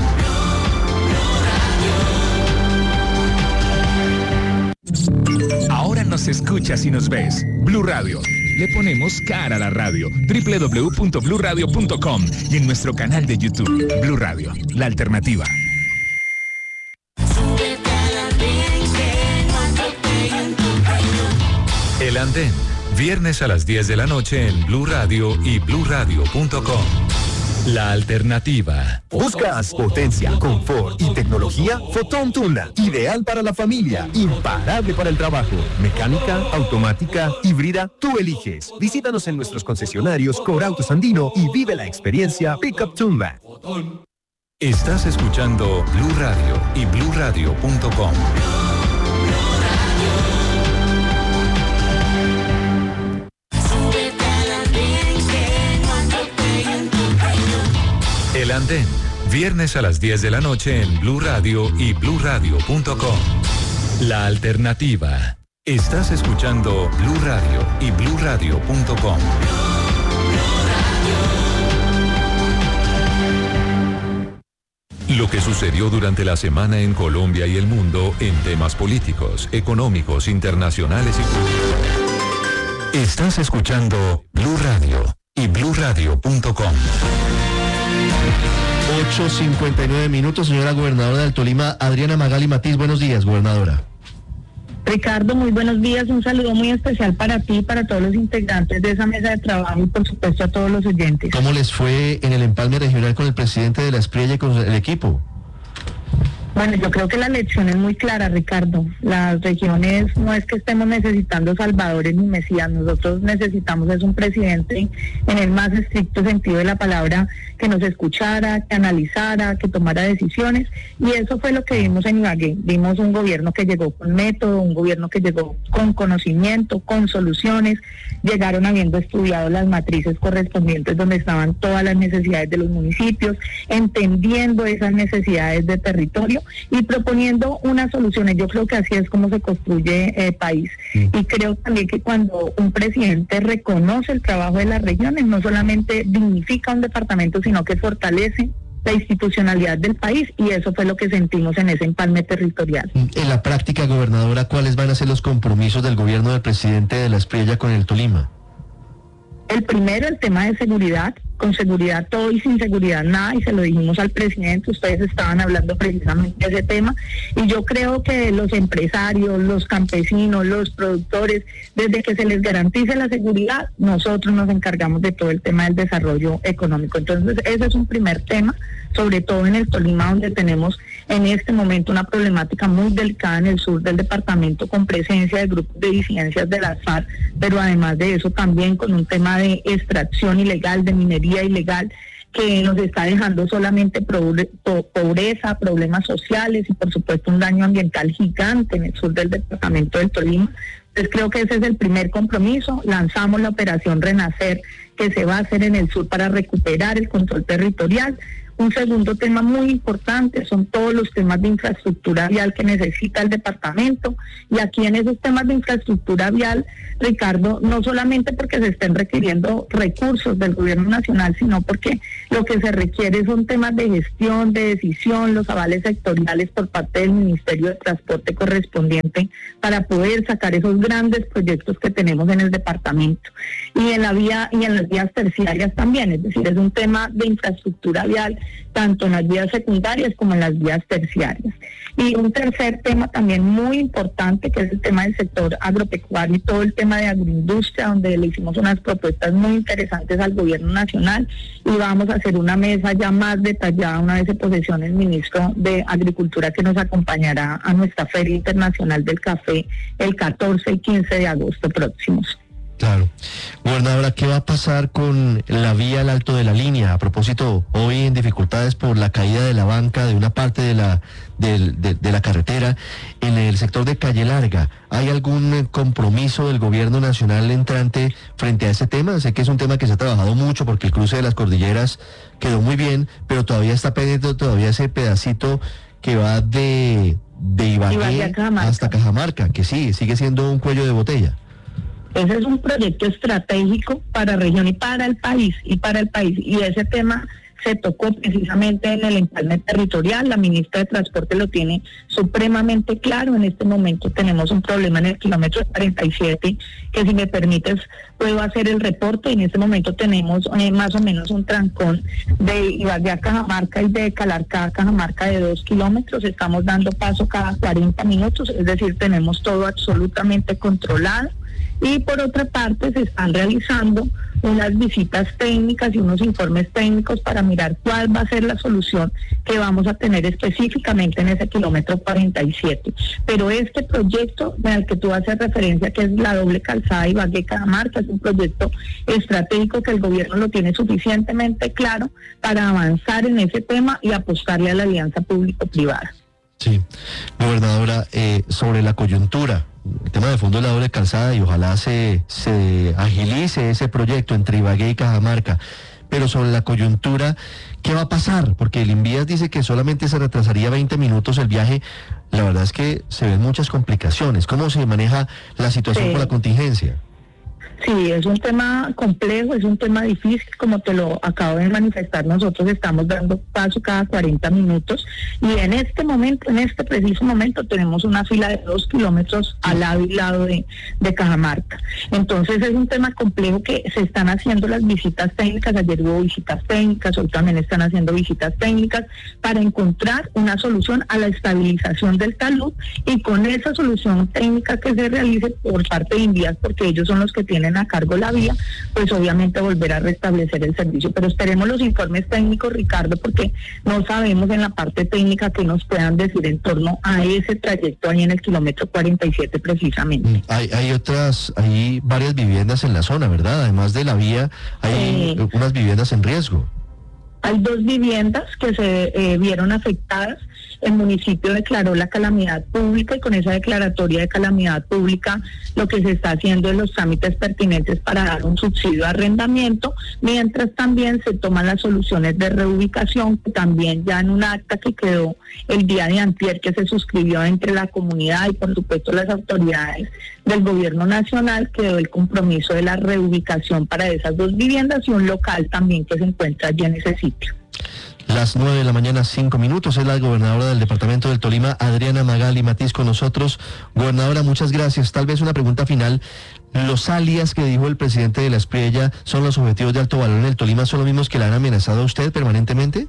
Ahora nos escuchas y nos ves. Blue Radio. Le ponemos cara a la radio. doble u doble u doble u punto blue radio punto com y en nuestro canal de YouTube. Blue Radio, la alternativa. El Andén, viernes a las diez de la noche en Blue Radio y blue radio punto com. La alternativa. ¿Buscas potencia, confort y tecnología? Fotón Tundra, ideal para la familia, imparable para el trabajo. Mecánica, automática, híbrida, tú eliges. Visítanos en nuestros concesionarios Corautos Andino y vive la experiencia Pickup Tundra. Estás escuchando Blue Radio y blue radio punto com. El Andén, viernes a las diez de la noche en Blue Radio y blue radio punto com. La alternativa. Estás escuchando Blue Radio y blue radio punto com. Lo que sucedió durante la semana en Colombia y el mundo en temas políticos, económicos, internacionales y culturales. Estás escuchando Blue Radio y blue radio punto com. ocho cincuenta y nueve minutos, señora gobernadora del Tolima, Adriana Magali Matiz. Buenos días, gobernadora. Ricardo, muy buenos días. Un saludo muy especial para ti y para todos los integrantes de esa mesa de trabajo y por supuesto a todos los oyentes. ¿Cómo les fue en el empalme regional con el presidente de la Espriella y con el equipo? Bueno, yo creo que la lección es muy clara, Ricardo. Las regiones no es que estemos necesitando salvadores ni mesías, nosotros necesitamos es un presidente en el más estricto sentido de la palabra, que nos escuchara, que analizara, que tomara decisiones, y eso fue lo que vimos en Ibagué. Vimos un gobierno que llegó con método, un gobierno que llegó con conocimiento, con soluciones, llegaron habiendo estudiado las matrices correspondientes donde estaban todas las necesidades de los municipios, entendiendo esas necesidades de territorio y proponiendo unas soluciones. Yo creo que así es como se construye eh, país. Sí. Y creo también que cuando un presidente reconoce el trabajo de las regiones, no solamente dignifica un departamento, sino que fortalece la institucionalidad del país, y eso fue lo que sentimos en ese empalme territorial. En la práctica, gobernadora, ¿cuáles van a ser los compromisos del gobierno del presidente de la Espriella con el Tolima? El primero, el tema de seguridad. Con seguridad todo y sin seguridad nada, y se lo dijimos al presidente, ustedes estaban hablando precisamente de ese tema, y yo creo que los empresarios, los campesinos, los productores, desde que se les garantice la seguridad, nosotros nos encargamos de todo el tema del desarrollo económico. Entonces ese es un primer tema, sobre todo en el Tolima, donde tenemos en este momento una problemática muy delicada en el sur del departamento, con presencia de grupos de disidencias de las FARC, pero además de eso también con un tema de extracción ilegal, de minería ilegal, que nos está dejando solamente pobreza, problemas sociales y por supuesto un daño ambiental gigante en el sur del departamento del Tolima. Entonces creo que ese es el primer compromiso. Lanzamos la operación Renacer, que se va a hacer en el sur para recuperar el control territorial. Un segundo tema muy importante son todos los temas de infraestructura vial que necesita el departamento, y aquí en esos temas de infraestructura vial, Ricardo, no solamente porque se estén requiriendo recursos del gobierno nacional, sino porque lo que se requiere son temas de gestión, de decisión, los avales sectoriales por parte del Ministerio de Transporte correspondiente para poder sacar esos grandes proyectos que tenemos en el departamento. Y en la vía y en las vías terciarias también, es decir, es un tema de infraestructura vial tanto en las vías secundarias como en las vías terciarias. Y un tercer tema también muy importante, que es el tema del sector agropecuario y todo el tema de agroindustria, donde le hicimos unas propuestas muy interesantes al gobierno nacional, y vamos a hacer una mesa ya más detallada una vez se posesione el ministro de Agricultura, que nos acompañará a nuestra Feria Internacional del Café el catorce y quince de agosto próximos. Claro. Gobernadora, ¿qué va a pasar con la vía al Alto de la Línea? A propósito, hoy en dificultades por la caída de la banca de una parte de la de, de, de la carretera en el sector de Calle Larga. ¿Hay algún compromiso del gobierno nacional entrante frente a ese tema? Sé que es un tema que se ha trabajado mucho porque el cruce de las cordilleras quedó muy bien, pero todavía está pendiente todavía ese pedacito que va de, de Ibagué, Ibagué hasta Cajamarca, que sí, sigue siendo un cuello de botella. Ese es un proyecto estratégico para la región y para el país, y para el país. Y ese tema se tocó precisamente en el empalme territorial. La ministra de Transporte lo tiene supremamente claro. En este momento tenemos un problema en el kilómetro cuarenta y siete, que si me permites puedo hacer el reporte. En este momento tenemos eh, más o menos un trancón de Ibagué a Cajamarca y de Calarcá a Cajamarca de dos kilómetros. Estamos dando paso cada cuarenta minutos, es decir, tenemos todo absolutamente controlado. Y por otra parte se están realizando unas visitas técnicas y unos informes técnicos para mirar cuál va a ser la solución que vamos a tener específicamente en ese kilómetro cuarenta y siete. Pero este proyecto al que tú haces referencia, que es la doble calzada Ibagué-Cajamarca, es un proyecto estratégico que el gobierno lo tiene suficientemente claro para avanzar en ese tema y apostarle a la alianza público-privada. Sí, gobernadora, eh, sobre la coyuntura, el tema de fondo de la doble calzada, y ojalá se, se agilice ese proyecto entre Ibagué y Cajamarca, pero sobre la coyuntura, ¿qué va a pasar? Porque el Invías dice que solamente se retrasaría veinte minutos el viaje. La verdad es que se ven muchas complicaciones. ¿Cómo se maneja la situación Sí. con la contingencia? Sí, es un tema complejo, es un tema difícil, como te lo acabo de manifestar. Nosotros estamos dando paso cada cuarenta minutos, y en este momento, en este preciso momento, tenemos una fila de dos kilómetros al lado y lado de, de Cajamarca. Entonces es un tema complejo que se están haciendo las visitas técnicas. Ayer hubo visitas técnicas, hoy también están haciendo visitas técnicas para encontrar una solución a la estabilización del talud, y con esa solución técnica que se realice por parte de Invías, porque ellos son los que tienen a cargo la vía, pues obviamente volver a restablecer el servicio. Pero esperemos los informes técnicos, Ricardo, porque no sabemos en la parte técnica que nos puedan decir en torno a ese trayecto ahí en el kilómetro cuarenta y siete precisamente. Hay, hay otras, hay varias viviendas en la zona, ¿verdad? Además de la vía, hay Eh, unas viviendas en riesgo. Hay dos viviendas que se eh, vieron afectadas. El municipio declaró la calamidad pública, y con esa declaratoria de calamidad pública lo que se está haciendo es los trámites pertinentes para dar un subsidio de arrendamiento, mientras también se toman las soluciones de reubicación, que también ya en un acta que quedó el día de antier, que se suscribió entre la comunidad y por supuesto las autoridades del gobierno nacional, quedó el compromiso de la reubicación para esas dos viviendas y un local también que se encuentra allí en ese sitio. Las nueve de la mañana, cinco minutos, es la gobernadora del departamento del Tolima, Adriana Magali Matiz, con nosotros. Gobernadora, muchas gracias. Tal vez una pregunta final. ¿Los alias que dijo el presidente de la Espriella son los objetivos de alto valor en el Tolima, son los mismos que le han amenazado a usted permanentemente?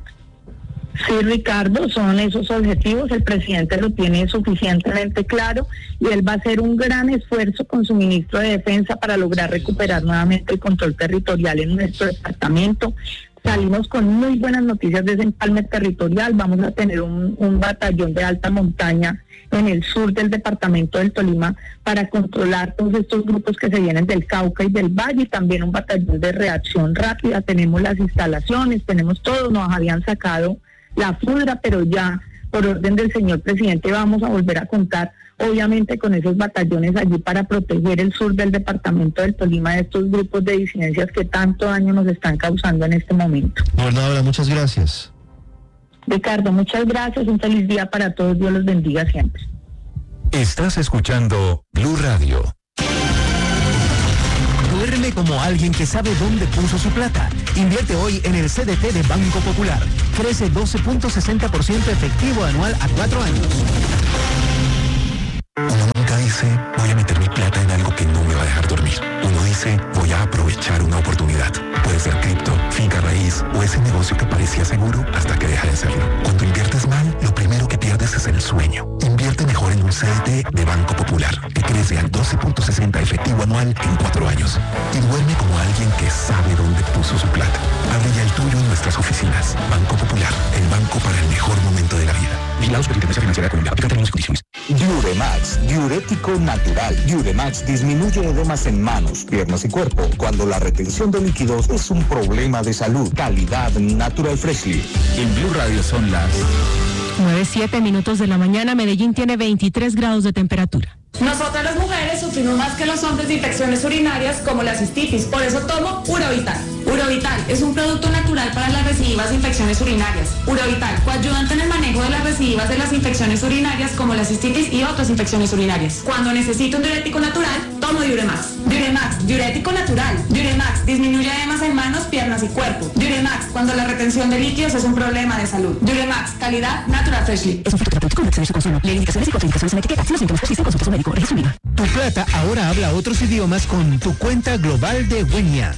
Sí, Ricardo, son esos objetivos. El presidente lo tiene suficientemente claro, y él va a hacer un gran esfuerzo con su ministro de Defensa para lograr recuperar nuevamente el control territorial en nuestro departamento. salimos con muy buenas noticias de ese empalme territorial. Vamos a tener un, un batallón de alta montaña en el sur del departamento del Tolima para controlar todos estos grupos que se vienen del Cauca y del Valle, y también un batallón de reacción rápida. Tenemos las instalaciones, tenemos todo, nos habían sacado la FUDRA, pero ya por orden del señor presidente vamos a volver a contar, obviamente, con esos batallones allí para proteger el sur del departamento del Tolima de estos grupos de disidencias que tanto daño nos están causando en este momento. Gobernadora, muchas gracias. Ricardo, muchas gracias, un feliz día para todos, Dios los bendiga siempre. Estás escuchando Blue Radio. Duerme como alguien que sabe dónde puso su plata. Invierte hoy en el C D T de Banco Popular. Crece doce punto sesenta por ciento efectivo anual a cuatro años. Uno nunca dice, voy a meter mi plata en algo que no me va a dejar dormir. Uno dice, voy a aprovechar una oportunidad. Puede ser cripto, finca raíz o ese negocio que parecía seguro hasta que deja de serlo. Cuando inviertes mal, lo primero que pierdes es el sueño. Invierte mejor en un C D T de Banco Popular, que crece al doce punto sesenta efectivo anual en cuatro años. Y duerme como alguien que sabe dónde puso su plata. Abre ya el tuyo en nuestras oficinas. Banco Popular, el banco para el mejor momento de la vida. Vigilados por la Intendencia Financiera de Colombia. Aplica términos y condiciones. Diuremax, diurético natural. Diuremax disminuye edemas en manos, piernas y cuerpo cuando la retención de líquidos es un problema de salud. Calidad Natural Freshly. En Blue Radio son las nueve, siete minutos de la mañana. Medellín tiene veintitrés grados de temperatura. Nosotras las mujeres sufrimos más que los hombres de infecciones urinarias como la cistitis, por eso tomo Urovital. Urovital es un producto natural para las recidivas de infecciones urinarias. Urovital, coayudante en el manejo de las recidivas de las infecciones urinarias como la cistitis y otras infecciones urinarias. Cuando necesito un diurético natural, tomo Diuremax. Diuremax, diurético natural. Diuremax, disminuye edemas en manos, piernas y cuerpo. Diuremax, cuando la retención de líquidos es un problema de salud. Diuremax, calidad Natural Freshly. Es un fruto terapéutico, no exceder su consumo. Lee indicaciones y contraindicaciones en etiqueta. Si los síntomas persisten, consulte a su médico. Registro I V A. Tu plata ahora habla otros idiomas con tu cuenta global de Wenia.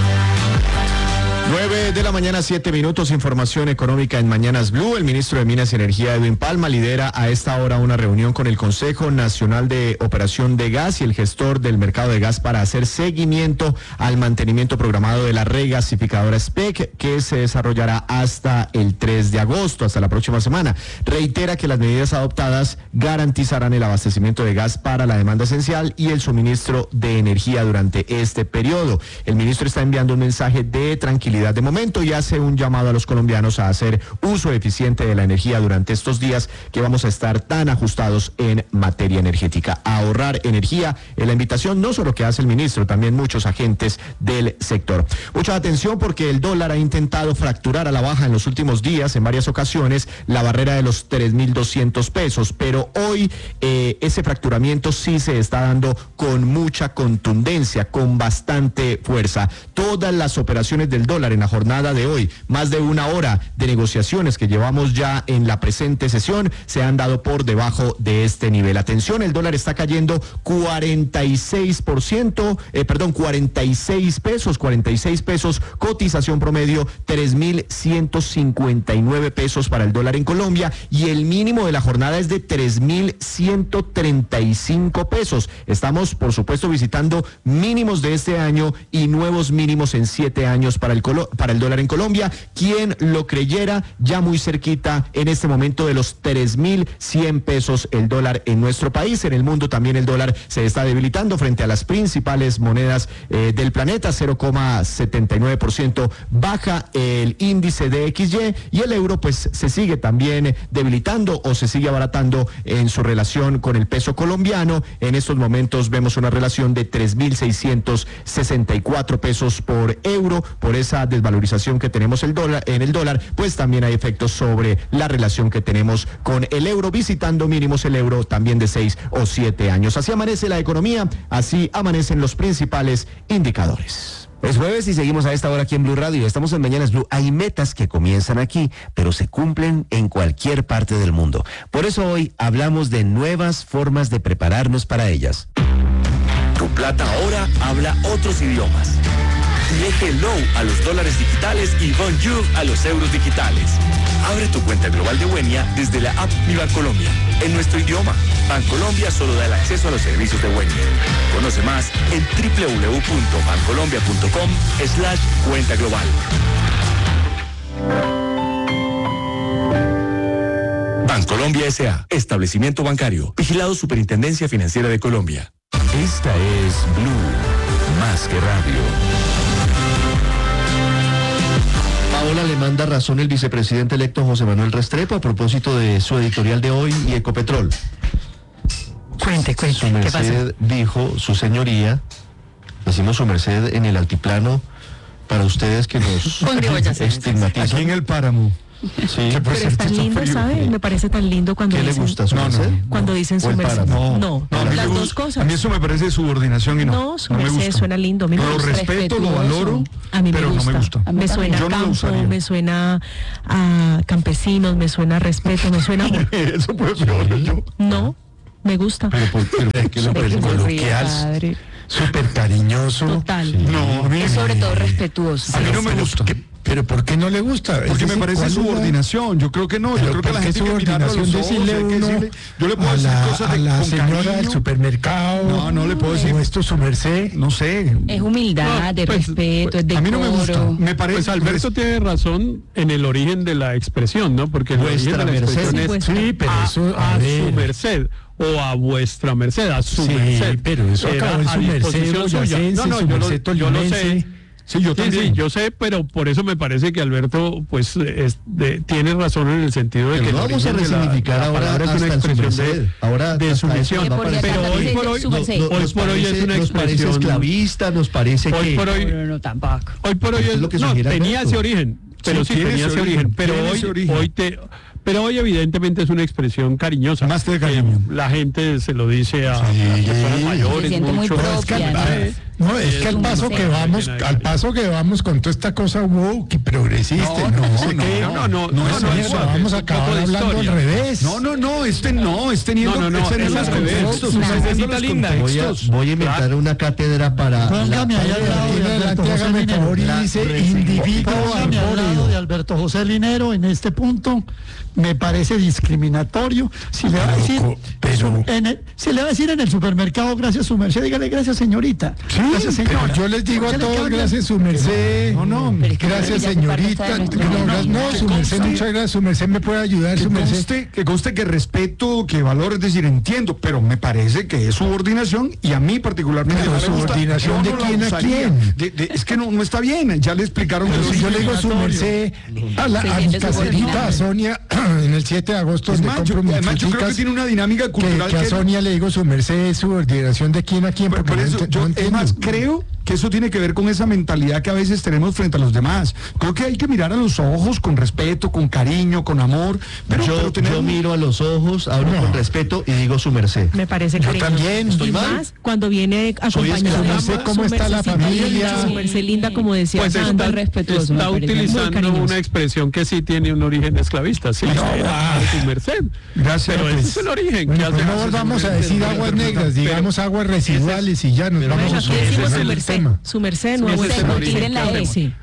nueve de la mañana, siete minutos, información económica en Mañanas Blue. El ministro de Minas y Energía, Edwin Palma, lidera a esta hora una reunión con el Consejo Nacional de Operación de Gas y el gestor del mercado de gas para hacer seguimiento al mantenimiento programado de la regasificadora S P E C, que se desarrollará hasta el tres de agosto, hasta la próxima semana. Reitera que las medidas adoptadas garantizarán el abastecimiento de gas para la demanda esencial y el suministro de energía durante este periodo. El ministro está enviando un mensaje de tranquilidad de momento y hace un llamado a los colombianos a hacer uso eficiente de la energía durante estos días que vamos a estar tan ajustados en materia energética. A ahorrar energía es la invitación no solo que hace el ministro, también muchos agentes del sector. Mucha atención porque el dólar ha intentado fracturar a la baja en los últimos días en varias ocasiones la barrera de los tres mil doscientos pesos, pero hoy eh, ese fracturamiento sí se está dando con mucha contundencia, con bastante fuerza. Todas las operaciones del dólar en la jornada de hoy, más de una hora de negociaciones que llevamos ya en la presente sesión, se han dado por debajo de este nivel. Atención, el dólar está cayendo cuarenta y seis por ciento, eh, perdón, cuarenta y seis pesos, cuarenta y seis pesos, cotización promedio tres mil ciento cincuenta y nueve pesos para el dólar en Colombia y el mínimo de la jornada es de tres mil ciento treinta y cinco pesos. Estamos, por supuesto, visitando mínimos de este año y nuevos mínimos en siete años para el colo para el dólar en Colombia. Quien lo creyera, ya muy cerquita en este momento de los tres mil cien pesos el dólar en nuestro país. En el mundo también el dólar se está debilitando frente a las principales monedas eh, del planeta. Cero coma setenta y nueve por ciento baja el índice de X Y y el euro pues se sigue también debilitando o se sigue abaratando en su relación con el peso colombiano. En estos momentos vemos una relación de tres mil seiscientos sesenta y cuatro pesos por euro. Por esa desvalorización que tenemos el dólar, en el dólar, pues también hay efectos sobre la relación que tenemos con el euro, visitando mínimos el euro también de seis o siete años. Así amanece la economía, así amanecen los principales indicadores. Es jueves y seguimos a esta hora aquí en Blue Radio. Estamos en Mañanas Blue. Hay metas que comienzan aquí, pero se cumplen en cualquier parte del mundo. Por eso hoy hablamos de nuevas formas de prepararnos para ellas. Tu plata ahora habla otros idiomas. Dile hello a los dólares digitales y bonjour a los euros digitales. Abre tu cuenta global de Wenia desde la app Mi Bancolombia, en nuestro idioma. Bancolombia solo da el acceso a los servicios de Wenia. Conoce más en w w w punto bancolombia punto com slash cuenta global. Bancolombia S A, establecimiento bancario, vigilado Superintendencia Financiera de Colombia. Esta es Blue, más que radio. Paola le manda razón el vicepresidente electo José Manuel Restrepo a propósito de su editorial de hoy y Ecopetrol. Cuente, cuente, su merced dijo, su señoría, decimos su merced en el altiplano, para ustedes que nos estigmatizan. Aquí en el páramo. Sí, pero es tan lindo, ¿sabe? Me parece tan lindo cuando ¿Qué dicen, le gusta, su no, merced? no, cuando dicen su merced. No, no, no, a mí las me dos gusta, cosas. A mí eso me parece subordinación y no. No, su no me merced gusta. suena lindo. A mí me Lo gusta. respeto, lo valoro, a mí me pero gusta. no me gusta. Me suena Yo no lo campo, usaría. me suena a campesinos, me suena a respeto, me suena amor. Eso puede peor yo. No, me gusta. Pero, pero, pero ¿qué le parece coloquial? Súper cariñoso. Total. No, a mí, Es sobre todo respetuoso. a mí no me gusta. Pero ¿por qué no le gusta? Porque Es me decir, parece ¿cuál es la- subordinación. Yo creo que no. Yo Pero creo que ¿por la qué gente hay que mirarlo a los subordinación ojos, decirle hay que uno decirle- yo le puedo a decir la, cosas a de, la con señora cariño. del supermercado? No, no le puedo decir. O esto su merced. No sé. Es humildad, es pues, respeto, es decoro. A mí no me gusta. Me parece. Pues Alberto tiene razón en el origen de la expresión, ¿no? Porque el origen Vuestra de la expresión merced. es Sí, pero a, eso, a a ver. su merced o a vuestra merced, a su Sí, merced. pero eso Era acabó en a su merced disposición suya. boyacense, No, no, su yo lo, merced yo lo sé. tolimense. Sí, yo Sí, también. sí, yo sé, pero por eso me parece que Alberto, pues, es de- tiene razón en el sentido de Pero que no el vamos a origen de la- resignificar la ahora palabra es una hasta el expresión su de, merced. Ahora de hasta sumisión. eso va a Porque parecer- acá Pero hoy dice por hoy, su no, merced. hoy nos por hoy es parece- una nos parece expresión. esclavista, nos parece Hoy que... por hoy, No, no, no, tampoco. hoy por hoy Es es, lo que no, sugiere tenía Alberto. ese origen, pero sí, tiene tenía ese ese origen, origen, pero tiene hoy, ese origen. hoy te, pero hoy evidentemente es una expresión cariñosa. Más de que cariño. La gente se lo dice a, Sí. a personas mayores Se siente muy mucho. Pero es que, al- propia, al- no, es que al un paso que merced. vamos, al paso que vamos con toda esta cosa woke y progresista, no, no, sé no, qué, no, no, no, no, no, no, eso, no, vamos a es un poco acabar de hablando al historia. revés. No, no, no, este no, este ni No, no, no, este ni es los al revés. contextos, Una usted viendo cosita los linda. Voy a, contextos. voy a inventar una cátedra para... Póngame ahí al lado de Alberto José Hágame Linero. favor y dice individuo Póngame al lado de Alberto José Linero en este punto. Me parece discriminatorio. Si le va a decir, pero- en el- si le va a decir en el supermercado, gracias su merced, dígale gracias señorita. Sí, Gracias señora. pero yo les digo ¿Por a qué le todos, cambia? gracias su merced. No, no, Pero es que Gracias ya se señorita. parte de No, nuestro gra- no, idioma. su merced, muchas gracias, su merced me puede ayudar, Que su merced. conste, que conste que respeto, que valoro, es decir, entiendo, pero me parece que es subordinación y a mí particularmente Pero no me gusta. subordinación Yo de no la quién a usaría. quién. De- de- es que no, no está bien, ya le explicaron Pero que si es yo le digo su merced a, la, Se a mi siente caserita, subordinado. a Sonia, en el siete de agosto, Es donde más, yo- compro mis además, yo creo que fruticas, tiene una dinámica que, cultural que a que- Sonia le digo su merced es subordinación de quién a quién, Por, porque por no eso, ente- yo, no es entiendo. más, creo que eso tiene que ver con esa mentalidad que a veces tenemos frente a los demás. Creo que hay que mirar a los ojos con respeto, con cariño, con amor. Pero, yo, pero tener yo un- miro a los ojos, hablo No. con respeto y digo su merced. Me parece Yo cariñoso. también, ¿estoy Y mal? más cuando viene acompañado Su de merced, ¿cómo está la mercedcita familia? linda, su merced linda, como decía Pues Sandra, está, respetuoso. me está parece. Muy utilizando cariñoso. una expresión que sí tiene un origen esclavista, sí, No, era ah. a su merced. Gracias. Pero pues. ese es el origen. Bueno, que pues hace- no hace volvamos su a merced. decir aguas negras, digamos aguas residuales y ya nos pero vamos Bueno, a aquí ese decimos es su el merced, tema. su merced, no Ese hago es el eso. origen. Tiren la E. Sí.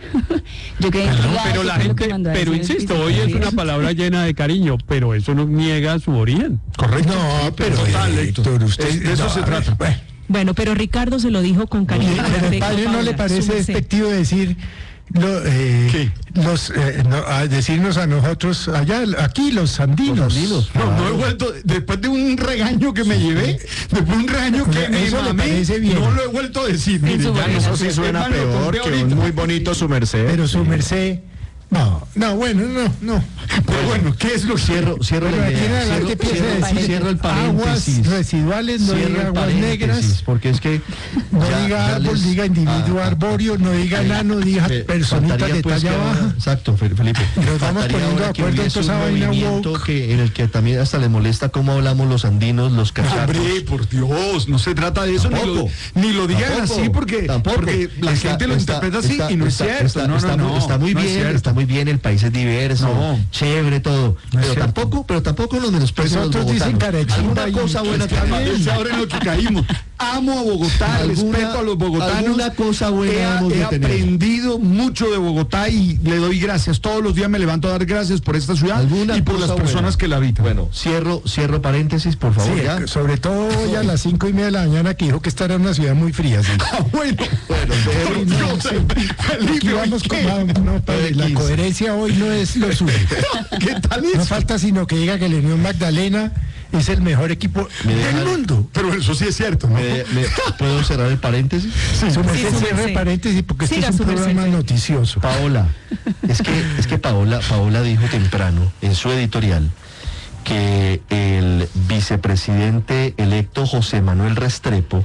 Yo quedé Pero, intrigada pero de la qué fue lo que gente, mandó a pero decir el insisto, hoy es una vicepresidente. palabra llena de cariño, pero eso no niega su origen. Correcto. No, pero Total, Héctor, usted Es- de eso no, se a trata. ver, bueno. Bueno, pero Ricardo se lo dijo con cariño. ¿Y al padre no le parece despectivo decir lo, eh, los eh, no, a decirnos a nosotros allá aquí los andinos? Los andinos. No, no he vuelto, después de un regaño que me llevé, después de un regaño que Eso me le mamé, parece bien. no lo he vuelto a decir. Mire, su ya manera. no Eso sí suena Esteban, lo peor conté que ahorita. un muy bonito su merced. Pero su merced, no, no, bueno, no, no. Pero bueno, ¿qué es lo que Cierro, cierro Bueno, la aquí en idea. adelante Cierro, empieza cierro- a decir cierro el aguas paréntesis. residuales, no Cierro diga el aguas paréntesis, negras, porque es que no ya- diga ya árbol, les- diga individuo ah, arbóreo, no diga enano, diga eh, personitas faltaría, de pues, talla que ahora- baja. Exacto, Fe- Felipe. Nos vamos Faltaría poniendo ahora de que acuerdo en hubiese toda esa un vaina movimiento woke. que, en el que también hasta le molesta cómo hablamos los andinos, los cachacos. Hombre, por Dios, no se trata de eso, ni lo, Tampoco. ni lo digan Tampoco, así porque, tampoco. porque la Está- gente lo está- interpreta así está- y no está- es cierto. Está, no, está no, muy, no, está muy no es bien, cierto. está muy bien, el país es diverso, No. chévere todo, pero cierto. tampoco, pero tampoco nos menosprecian Pues los otros dicen bogotanos. carechimba Alguna y- cosa buena está también. Es ahora en lo que caímos. amo a Bogotá, Alguna- respeto a los bogotanos. alguna cosa buena he, hemos de he tener. aprendido mucho de Bogotá y le doy gracias. Todos los días me levanto a dar gracias por esta ciudad y por las cosa personas buena? que la habitan. Bueno, cierro, cierro paréntesis, por favor. Sí, ya. sobre todo hoy a las cinco y media de la mañana que dijo que esta era una ciudad muy fría. Sí. Ah, bueno, bueno, Sí, no, no, sí. Felipe, Aquí vamos ¿qué? con- no, padre, la coherencia hoy no es lo suyo. ¿Qué tal No eso? falta sino que diga que el Unión Magdalena es el mejor equipo Me del dejan- mundo. Pero eso sí es cierto, ¿no? Me- me- ¿Puedo cerrar el paréntesis? Sí, su merced, su cierre merced. paréntesis porque este Siga es un su merced, programa sí. noticioso. Paola, es que, es que Paola, Paola dijo temprano en su editorial que el vicepresidente electo José Manuel Restrepo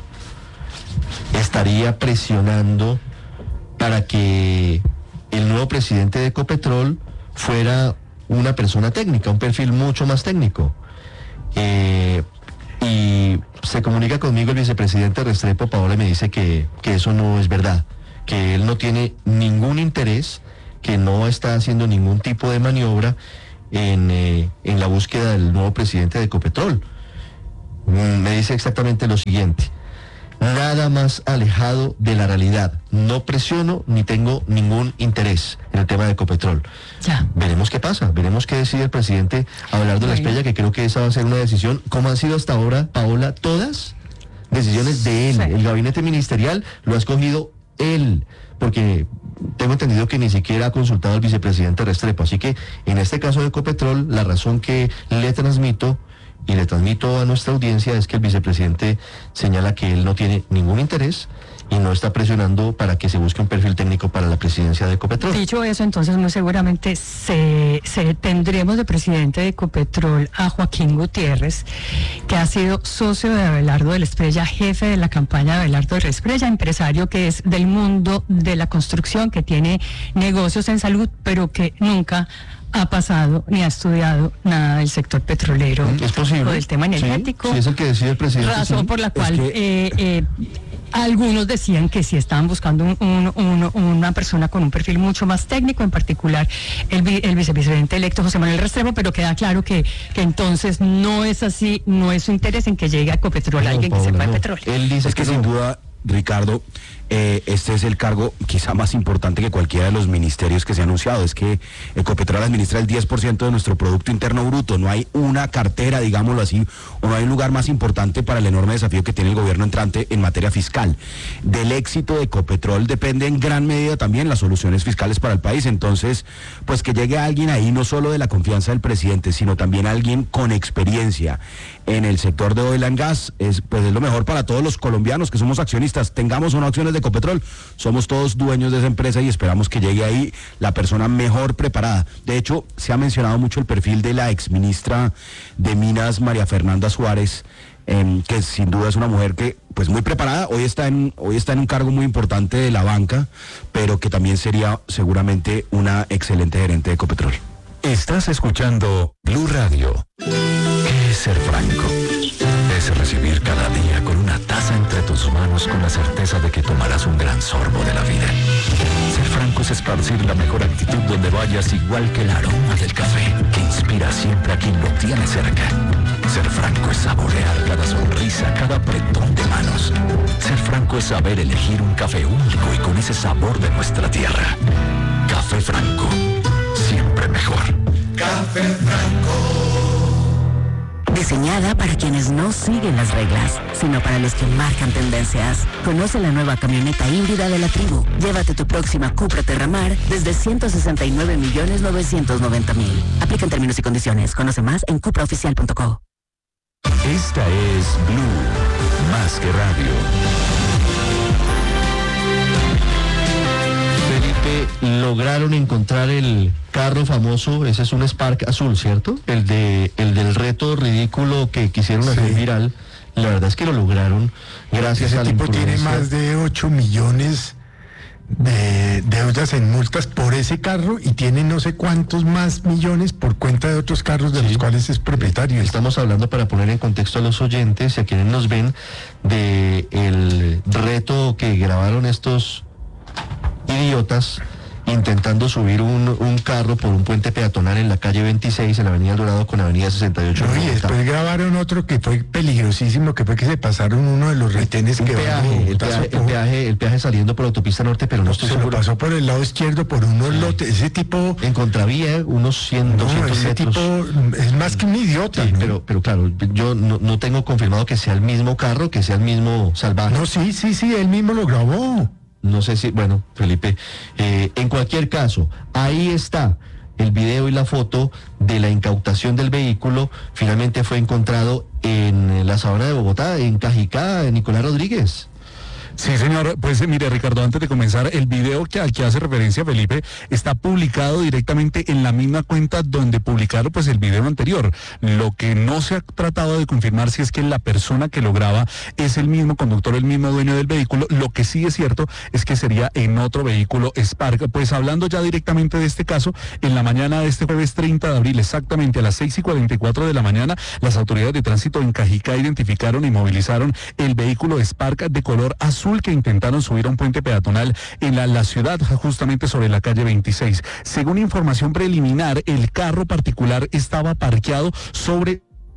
estaría presionando para que el nuevo presidente de Ecopetrol fuera una persona técnica, un perfil mucho más técnico. Eh, y se comunica conmigo el vicepresidente Restrepo, Paola, y me dice que, que eso no es verdad, que él no tiene ningún interés, que no está haciendo ningún tipo de maniobra en, eh, en la búsqueda del nuevo presidente de Ecopetrol. Mm, Me dice exactamente lo siguiente: nada más alejado de la realidad. No presiono ni tengo ningún interés en el tema de Ecopetrol. Ya. Veremos qué pasa, veremos qué decide el presidente Abelardo Bueno. Lespella, que creo que esa va a ser una decisión, como han sido hasta ahora, Paola, todas decisiones de él. Sí. El gabinete ministerial lo ha escogido él, porque tengo entendido que ni siquiera ha consultado al vicepresidente Restrepo. Así que en este caso de Ecopetrol, la razón que le transmito y le transmito a nuestra audiencia es que el vicepresidente señala que él no tiene ningún interés y no está presionando para que se busque un perfil técnico para la presidencia de Ecopetrol. Dicho eso, entonces muy seguramente se, se tendremos de presidente de Ecopetrol a Joaquín Gutiérrez, que ha sido socio de Abelardo del Esprella, jefe de la campaña de Abelardo del Esprella, empresario que es del mundo de la construcción, que tiene negocios en salud, pero que nunca ha pasado ni ha estudiado nada del sector petrolero Es posible. o del tema Sí, energético. sí, es el que decide el presidente. Razón sí. por la Es cual que- eh, eh, algunos decían que sí estaban buscando un- un- un- una persona con un perfil mucho más técnico, en particular el, vi- el vicepresidente electo José Manuel Restrepo, pero queda claro que, que entonces no es así, no es su interés en que llegue a Ecopetrol No, alguien Paola, que sepa no. de petróleo. Él dice Es que que sin no. duda, Ricardo, eh, este es el cargo quizá más importante que cualquiera de los ministerios que se ha anunciado. Es que Ecopetrol administra el diez por ciento de nuestro Producto Interno Bruto. No hay una cartera, digámoslo así, o no hay un lugar más importante para el enorme desafío que tiene el gobierno entrante en materia fiscal. Del éxito de Ecopetrol depende en gran medida también las soluciones fiscales para el país. Entonces, pues que llegue alguien ahí, no solo de la confianza del presidente, sino también alguien con experiencia en el sector de oil and gas, es, pues es lo mejor para todos los colombianos que somos accionistas, tengamos o no acciones de Ecopetrol, somos todos dueños de esa empresa y esperamos que llegue ahí la persona mejor preparada. De hecho, se ha mencionado mucho el perfil de la exministra de Minas, María Fernanda Suárez, eh, que sin duda es una mujer que, pues muy preparada, hoy está en, hoy está en un cargo muy importante de la banca, pero que también sería seguramente una excelente gerente de Ecopetrol. Estás escuchando Blue Radio. ¿Qué es ser franco? Es recibir cada día con una taza entre tus manos con la certeza de que tomarás un gran sorbo de la vida. Ser franco es esparcir la mejor actitud donde vayas, igual que el aroma del café que inspira siempre a quien lo tiene cerca. Ser franco es saborear cada sonrisa, cada apretón de manos. Ser franco es saber elegir un café único y con ese sabor de nuestra tierra. Café Franco, siempre mejor. Café Franco. Diseñada para quienes no siguen las reglas, sino para los que marcan tendencias. Conoce la nueva camioneta híbrida de la Tribu. Llévate tu próxima Cupra Terramar desde ciento sesenta y nueve millones novecientos noventa mil. Aplican términos y condiciones. Conoce más en cupraoficial punto co. Esta es Blue, más que radio. Felipe, lograron encontrar el carro famoso, ese es un Spark azul, ¿cierto? El de el del reto ridículo que quisieron hacer viral. La verdad es que lo lograron gracias Ese a la tipo tiene imprudencia. más de ocho millones de deudas en multas por ese carro y tiene no sé cuántos más millones por cuenta de otros carros de los cuales es propietario. Estamos hablando, para poner en contexto a los oyentes y a quienes nos ven, de el reto que grabaron estos idiotas y intentando subir un, un carro por un puente peatonal en la calle veintiséis, en la avenida El Dorado con avenida sesenta y ocho. No, y después grabaron otro que fue peligrosísimo, que fue que se pasaron uno de los retenes un que peaje, el peaje, el peaje, el peaje saliendo por autopista norte, pero no estoy se seguro. Lo pasó por el lado izquierdo por unos sí. lotes, ese tipo en contravía, unos cien, no, doscientos ese metros. tipo es más que un idiota. Sí, ¿no? pero, pero claro, yo no, no tengo confirmado que sea el mismo carro, que sea el mismo salvaje. No, sí, sí, sí, él mismo lo grabó. No sé si, bueno, Felipe, eh, en cualquier caso, ahí está el video y la foto de la incautación del vehículo. Finalmente fue encontrado en la sabana de Bogotá, en Cajicá, en Nicolás Rodríguez. Sí, señor. Pues mire, Ricardo, antes de comenzar, el video que al que hace referencia Felipe está publicado directamente en la misma cuenta donde publicaron pues el video anterior. Lo que no se ha tratado de confirmar si es que la persona que lo graba es el mismo conductor, el mismo dueño del vehículo. Lo que sí es cierto es que sería en otro vehículo Spark. Pues hablando ya directamente de este caso, en la mañana de este jueves treinta de abril, exactamente a las seis y cuarenta y cuatro de la mañana, las autoridades de tránsito en Cajicá identificaron y movilizaron el vehículo Spark de color azul que intentaron subir a un puente peatonal en la, la ciudad, justamente sobre la calle veintiséis. Según información preliminar, el carro particular estaba parqueado sobre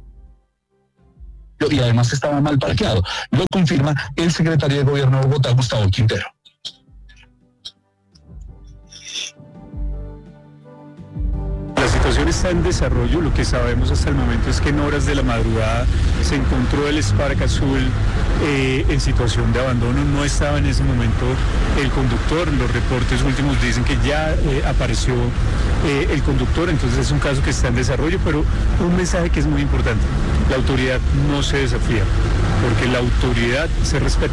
y además estaba mal parqueado. Lo confirma el secretario de Gobierno de Bogotá, Gustavo Quintero. La situación está en desarrollo. Lo que sabemos hasta el momento es que en horas de la madrugada se encontró el Spark azul eh, en situación de abandono. No estaba en ese momento el conductor. Los reportes últimos dicen que ya eh, apareció eh, el conductor, entonces es un caso que está en desarrollo, pero un mensaje que es muy importante: la autoridad no se desafía, porque la autoridad se respeta.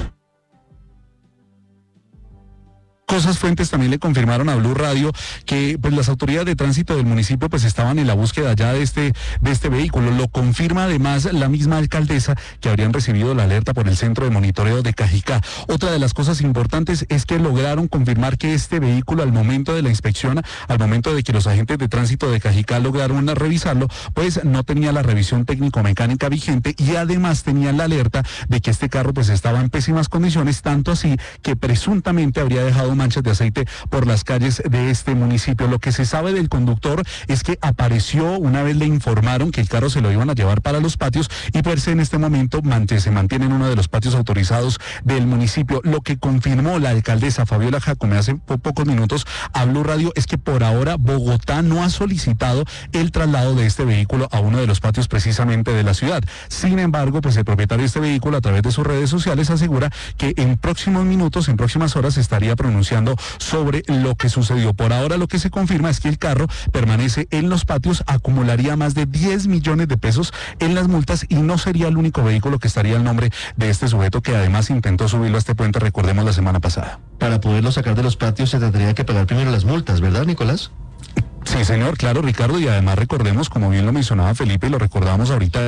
Cosas fuentes también le confirmaron a Blue Radio que pues las autoridades de tránsito del municipio pues estaban en la búsqueda ya de este de este vehículo. Lo confirma además la misma alcaldesa, que habrían recibido la alerta por el centro de monitoreo de Cajicá. Otra de las cosas importantes es que lograron confirmar que este vehículo, al momento de la inspección, al momento de que los agentes de tránsito de Cajicá lograron revisarlo, pues no tenía la revisión técnico-mecánica vigente y además tenía la alerta de que este carro pues estaba en pésimas condiciones, tanto así que presuntamente habría dejado manchas de aceite por las calles de este municipio. Lo que se sabe del conductor es que apareció una vez le informaron que el carro se lo iban a llevar para los patios y pues en este momento se mantiene en uno de los patios autorizados del municipio. Lo que confirmó la alcaldesa Fabiola Jacome hace po pocos minutos a Blue Radio es que por ahora Bogotá no ha solicitado el traslado de este vehículo a uno de los patios precisamente de la ciudad. Sin embargo, pues el propietario de este vehículo a través de sus redes sociales asegura que en próximos minutos, en próximas horas estaría pronunciando sobre lo que sucedió. Por ahora lo que se confirma es que el carro permanece en los patios, acumularía más de diez millones de pesos en las multas y no sería el único vehículo que estaría al nombre de este sujeto, que además intentó subirlo a este puente, recordemos, la semana pasada. Para poderlo sacar de los patios se tendría que pagar primero las multas, ¿verdad, Nicolás? Sí, señor, claro, Ricardo, y además recordemos, como bien lo mencionaba Felipe y lo recordamos ahorita.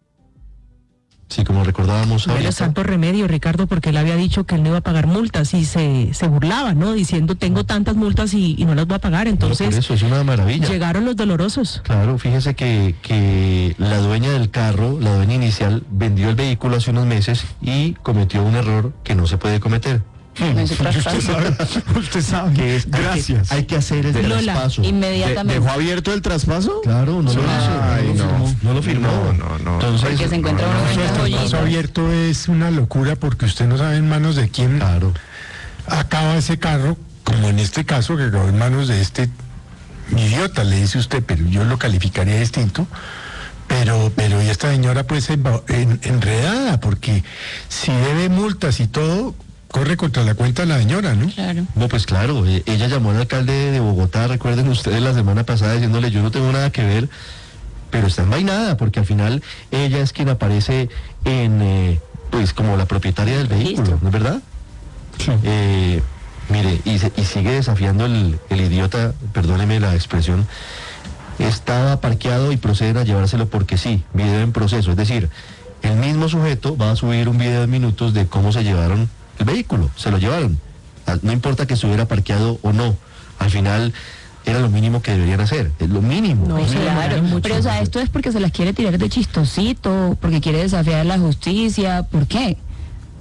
Sí, como recordábamos ahorita. Pero santo remedio, Ricardo, porque él había dicho que él no iba a pagar multas y se, se burlaba, ¿no? Diciendo, tengo tantas multas y, y no las voy a pagar. Entonces, por eso es una maravilla. Llegaron los dolorosos. Claro, fíjese que, que la dueña del carro, la dueña inicial, vendió el vehículo hace unos meses y cometió un error que no se puede cometer. No usted sabe, usted sabe que es, gracias. Hay que, hay que hacer el Lola, traspaso. Inmediatamente. ¿Dejó abierto el traspaso? Claro, no lo hizo. Ay, no, no. no lo firmó. No, no, no. Entonces, porque se encuentra uno El traspaso abierto es una locura porque usted no sabe en manos de quién claro. acaba ese carro, como en este caso que acabó en manos de este idiota, le dice usted, pero yo lo calificaría distinto. Pero, pero y esta señora pues en, en, enredada, porque si debe multas y todo, corre contra la cuenta de la señora, ¿no? Claro. No, pues claro, eh, ella llamó al alcalde de Bogotá, recuerden ustedes la semana pasada, diciéndole yo no tengo nada que ver, pero está envainada, porque al final ella es quien aparece en, eh, pues como la propietaria del vehículo, ¿no es verdad? Sí. Eh, mire, y, se, y sigue desafiando el, el idiota, perdóneme la expresión, estaba parqueado y proceden a llevárselo porque sí, video en proceso, es decir, el mismo sujeto va a subir un video de minutos de cómo se llevaron el vehículo, se lo llevaron, no importa que estuviera parqueado o no, al final era lo mínimo que deberían hacer, es lo mínimo. No, claro, pero o sea, esto es porque se las quiere tirar de chistosito, porque quiere desafiar la justicia, ¿por qué?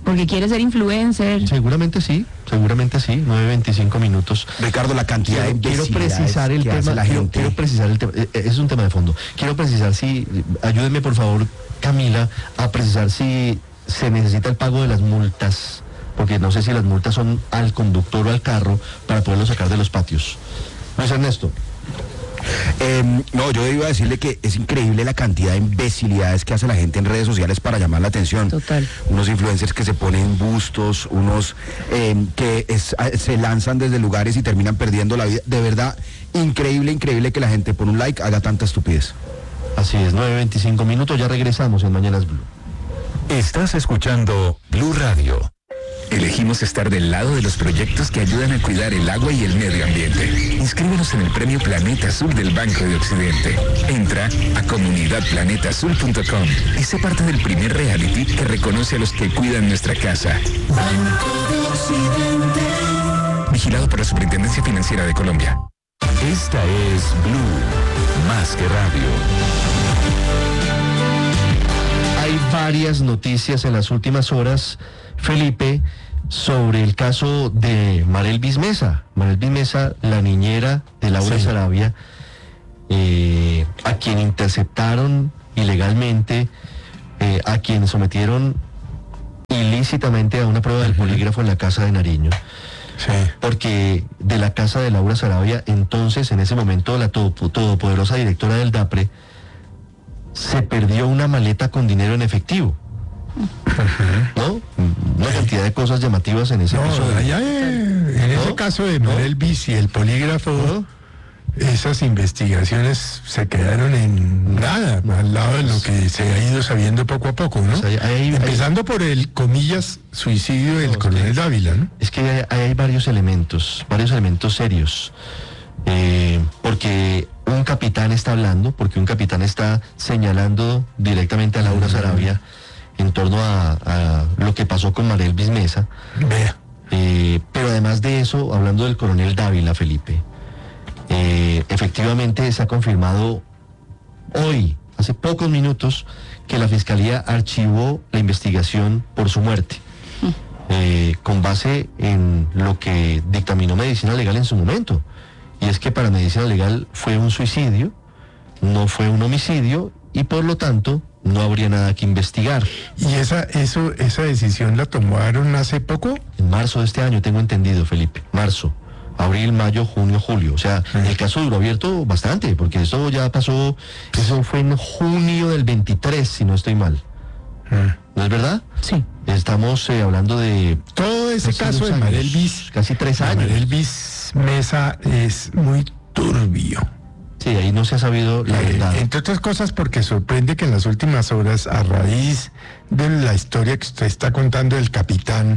porque quiere ser influencer. Seguramente sí, seguramente sí, nueve veinticinco minutos. Ricardo, la cantidad quiero, de quiero precisar el que hace tema, la quiero, gente. quiero precisar el tema, eh, es un tema de fondo. Quiero precisar si, ayúdenme por favor, Camila, a precisar si se necesita el pago de las multas, porque no sé si las multas son al conductor o al carro para poderlo sacar de los patios. Luis Ernesto. Eh, no, yo iba a decirle que es increíble la cantidad de imbecilidades que hace la gente en redes sociales para llamar la atención. Total. Unos influencers que se ponen bustos, unos eh, que es, se lanzan desde lugares y terminan perdiendo la vida. De verdad, increíble, increíble que la gente por un like haga tanta estupidez. Así es, nueve veinticinco minutos, ya regresamos en Mañanas Blue. Estás escuchando Blue Radio. Elegimos estar del lado de los proyectos que ayudan a cuidar el agua y el medio ambiente. Inscríbenos en el Premio Planeta Azul del Banco de Occidente. Entra a comunidad planeta azul punto com y sé parte del primer reality que reconoce a los que cuidan nuestra casa. Banco de Occidente. Vigilado por la Superintendencia Financiera de Colombia. Esta es Blue, más que radio. Hay varias noticias en las últimas horas, Felipe, sobre el caso de Marelvis Mesa. Marelvis Mesa, la niñera de Laura Sí. Sarabia, eh, a quien interceptaron ilegalmente, eh, a quien sometieron ilícitamente a una prueba del polígrafo en la casa de Nariño. Sí. Porque de la casa de Laura Sarabia, entonces, en ese momento, la todo- todopoderosa directora del DAPRE, se perdió una maleta con dinero en efectivo. ¿No? Una cantidad de cosas llamativas en ese No, episodio. allá, eh, en ese ¿No? caso de Marelvis y el polígrafo, esas investigaciones se quedaron en nada, al lado de lo que se ha ido sabiendo poco a poco, ¿no? O sea, hay- hay- Empezando por el, comillas, suicidio del coronel Dávila, ¿no? Es que hay, hay varios elementos, varios elementos serios. Eh, porque un capitán está hablando, porque un capitán está señalando directamente a Laura Sarabia en torno a, a lo que pasó con Marelvis Mesa. Vea. Eh, pero además de eso, hablando del coronel Dávila, Felipe, eh, efectivamente se ha confirmado hoy, hace pocos minutos, que la Fiscalía archivó la investigación por su muerte, eh, con base en lo que dictaminó Medicina Legal en su momento. Y es que para Medicina Legal fue un suicidio, no fue un homicidio, y por lo tanto no habría nada que investigar. ¿Y esa, eso, esa decisión la tomaron hace poco? En marzo de este año, tengo entendido, Felipe, marzo. Abril, mayo, junio, julio. O sea, el caso duró abierto bastante, porque eso ya pasó, eso fue en junio del veintitrés, si no estoy mal. ¿No es verdad? Sí. Estamos eh, hablando de... Todo ese hace caso dos de años, Marelvis, casi tres de años. Marelvis Mesa es muy turbio. Sí, ahí no se ha sabido la Eh, verdad. entre otras cosas porque sorprende que en las últimas horas, a raíz de la historia que usted está contando del capitán,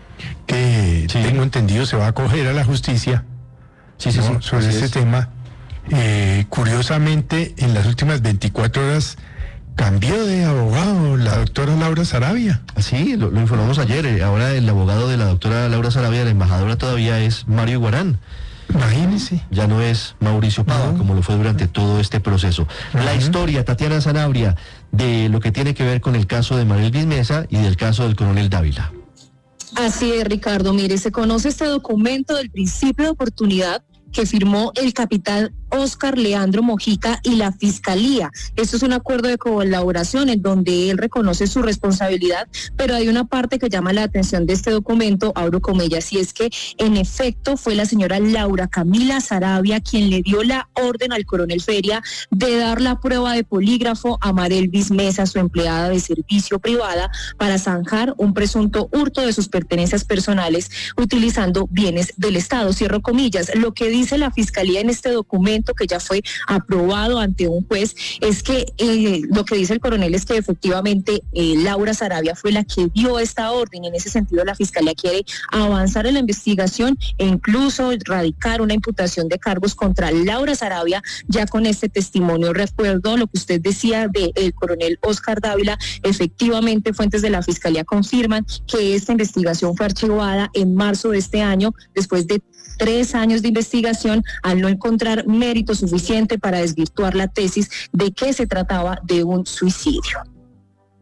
que Sí. tengo entendido se va a acoger a la justicia, Sí, sí, ¿no? sí, sobre así este es. tema, eh, curiosamente en las últimas veinticuatro horas cambió de abogado la doctora Laura Sarabia. Sí, lo, lo informamos ayer. eh, Ahora el abogado de la doctora Laura Sarabia, la embajadora todavía es Mario Guarán. Imagínese. Ya no es Mauricio Pava, No. como lo fue durante todo este proceso. La Ujú. historia, Tatiana Sanabria, de lo que tiene que ver con el caso de Marelvis Mesa y del caso del coronel Dávila. Así es, Ricardo. Mire, se conoce este documento del principio de oportunidad que firmó el capitán Óscar Leandro Mojica y la Fiscalía. Esto es un acuerdo de colaboración en donde él reconoce su responsabilidad, pero hay una parte que llama la atención de este documento, abro comillas, y es que en efecto fue la señora Laura Camila Sarabia quien le dio la orden al coronel Feria de dar la prueba de polígrafo a Marelvis Mesa, su empleada de servicio privada, para zanjar un presunto hurto de sus pertenencias personales utilizando bienes del Estado. Cierro comillas. Lo que dice la Fiscalía en este documento, que ya fue aprobado ante un juez, es que eh, lo que dice el coronel es que efectivamente eh, Laura Sarabia fue la que dio esta orden, y en ese sentido la Fiscalía quiere avanzar en la investigación e incluso radicar una imputación de cargos contra Laura Sarabia ya con este testimonio. Recuerdo lo que usted decía del coronel Óscar Dávila, efectivamente fuentes de la Fiscalía confirman que esta investigación fue archivada en marzo de este año después de tres años de investigación al no encontrar mérito suficiente para desvirtuar la tesis de que se trataba de un suicidio.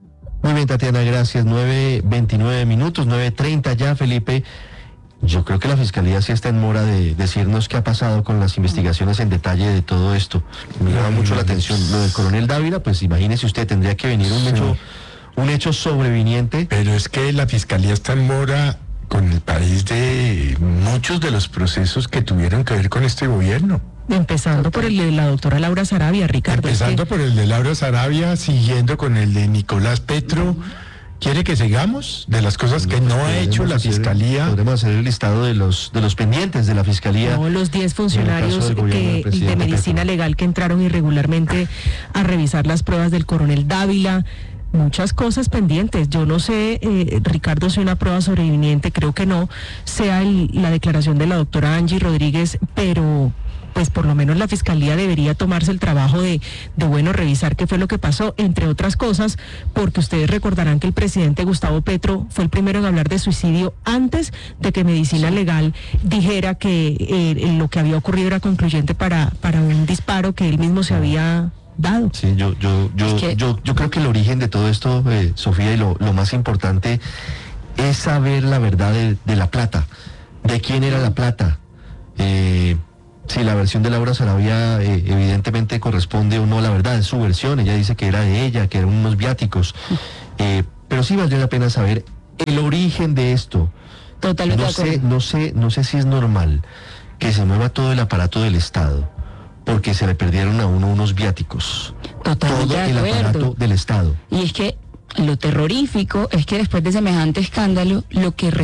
Muy bien, Tatiana, gracias. nueve veintinueve minutos, nueve treinta ya, Felipe. Yo creo que la Fiscalía sí está en mora de decirnos qué ha pasado con las investigaciones en detalle de todo esto. Me llama mucho la atención. Lo del coronel Dávila, pues imagínese usted, tendría que venir un Sí. hecho, un hecho sobreviniente. Pero es que la Fiscalía está en mora con el país de muchos de los procesos que tuvieron que ver con este gobierno. Empezando por el de la doctora Laura Sarabia, Ricardo. Empezando por el de Laura Sarabia, siguiendo con el de Nicolás Petro. ¿Quiere que sigamos de las cosas que no ha hecho la hacer- Fiscalía? Podremos hacer el listado de los de los pendientes de la Fiscalía. No, los diez en el funcionarios caso del gobierno del que, de presidente medicina Petro. legal que entraron irregularmente a revisar las pruebas del coronel Dávila. Muchas cosas pendientes. Yo no sé, eh, Ricardo, si una prueba sobreviviente, creo que no, sea el- la declaración de la doctora Angie Rodríguez, pero pues por lo menos la Fiscalía debería tomarse el trabajo de, de bueno, revisar qué fue lo que pasó, entre otras cosas, porque ustedes recordarán que el presidente Gustavo Petro fue el primero en hablar de suicidio antes de que Medicina Legal dijera que eh, lo que había ocurrido era concluyente para, para un disparo que él mismo se había dado. Sí, yo, yo, yo, Es que- yo, yo creo que el origen de todo esto, eh, Sofía, y lo, lo más importante es saber la verdad de, de la plata, de quién era la plata. Eh, si la versión de Laura Sarabia eh, evidentemente corresponde o no a la verdad, es su versión, ella dice que era de ella, que eran unos viáticos, eh, pero sí valdría la pena saber el origen de esto. Totalmente no de acuerdo. sé, no sé, no sé si es normal que se mueva todo el aparato del Estado, porque se le perdieron a uno unos viáticos. Totalmente todo de el acuerdo. aparato del Estado. Y es que lo terrorífico es que después de semejante escándalo, lo que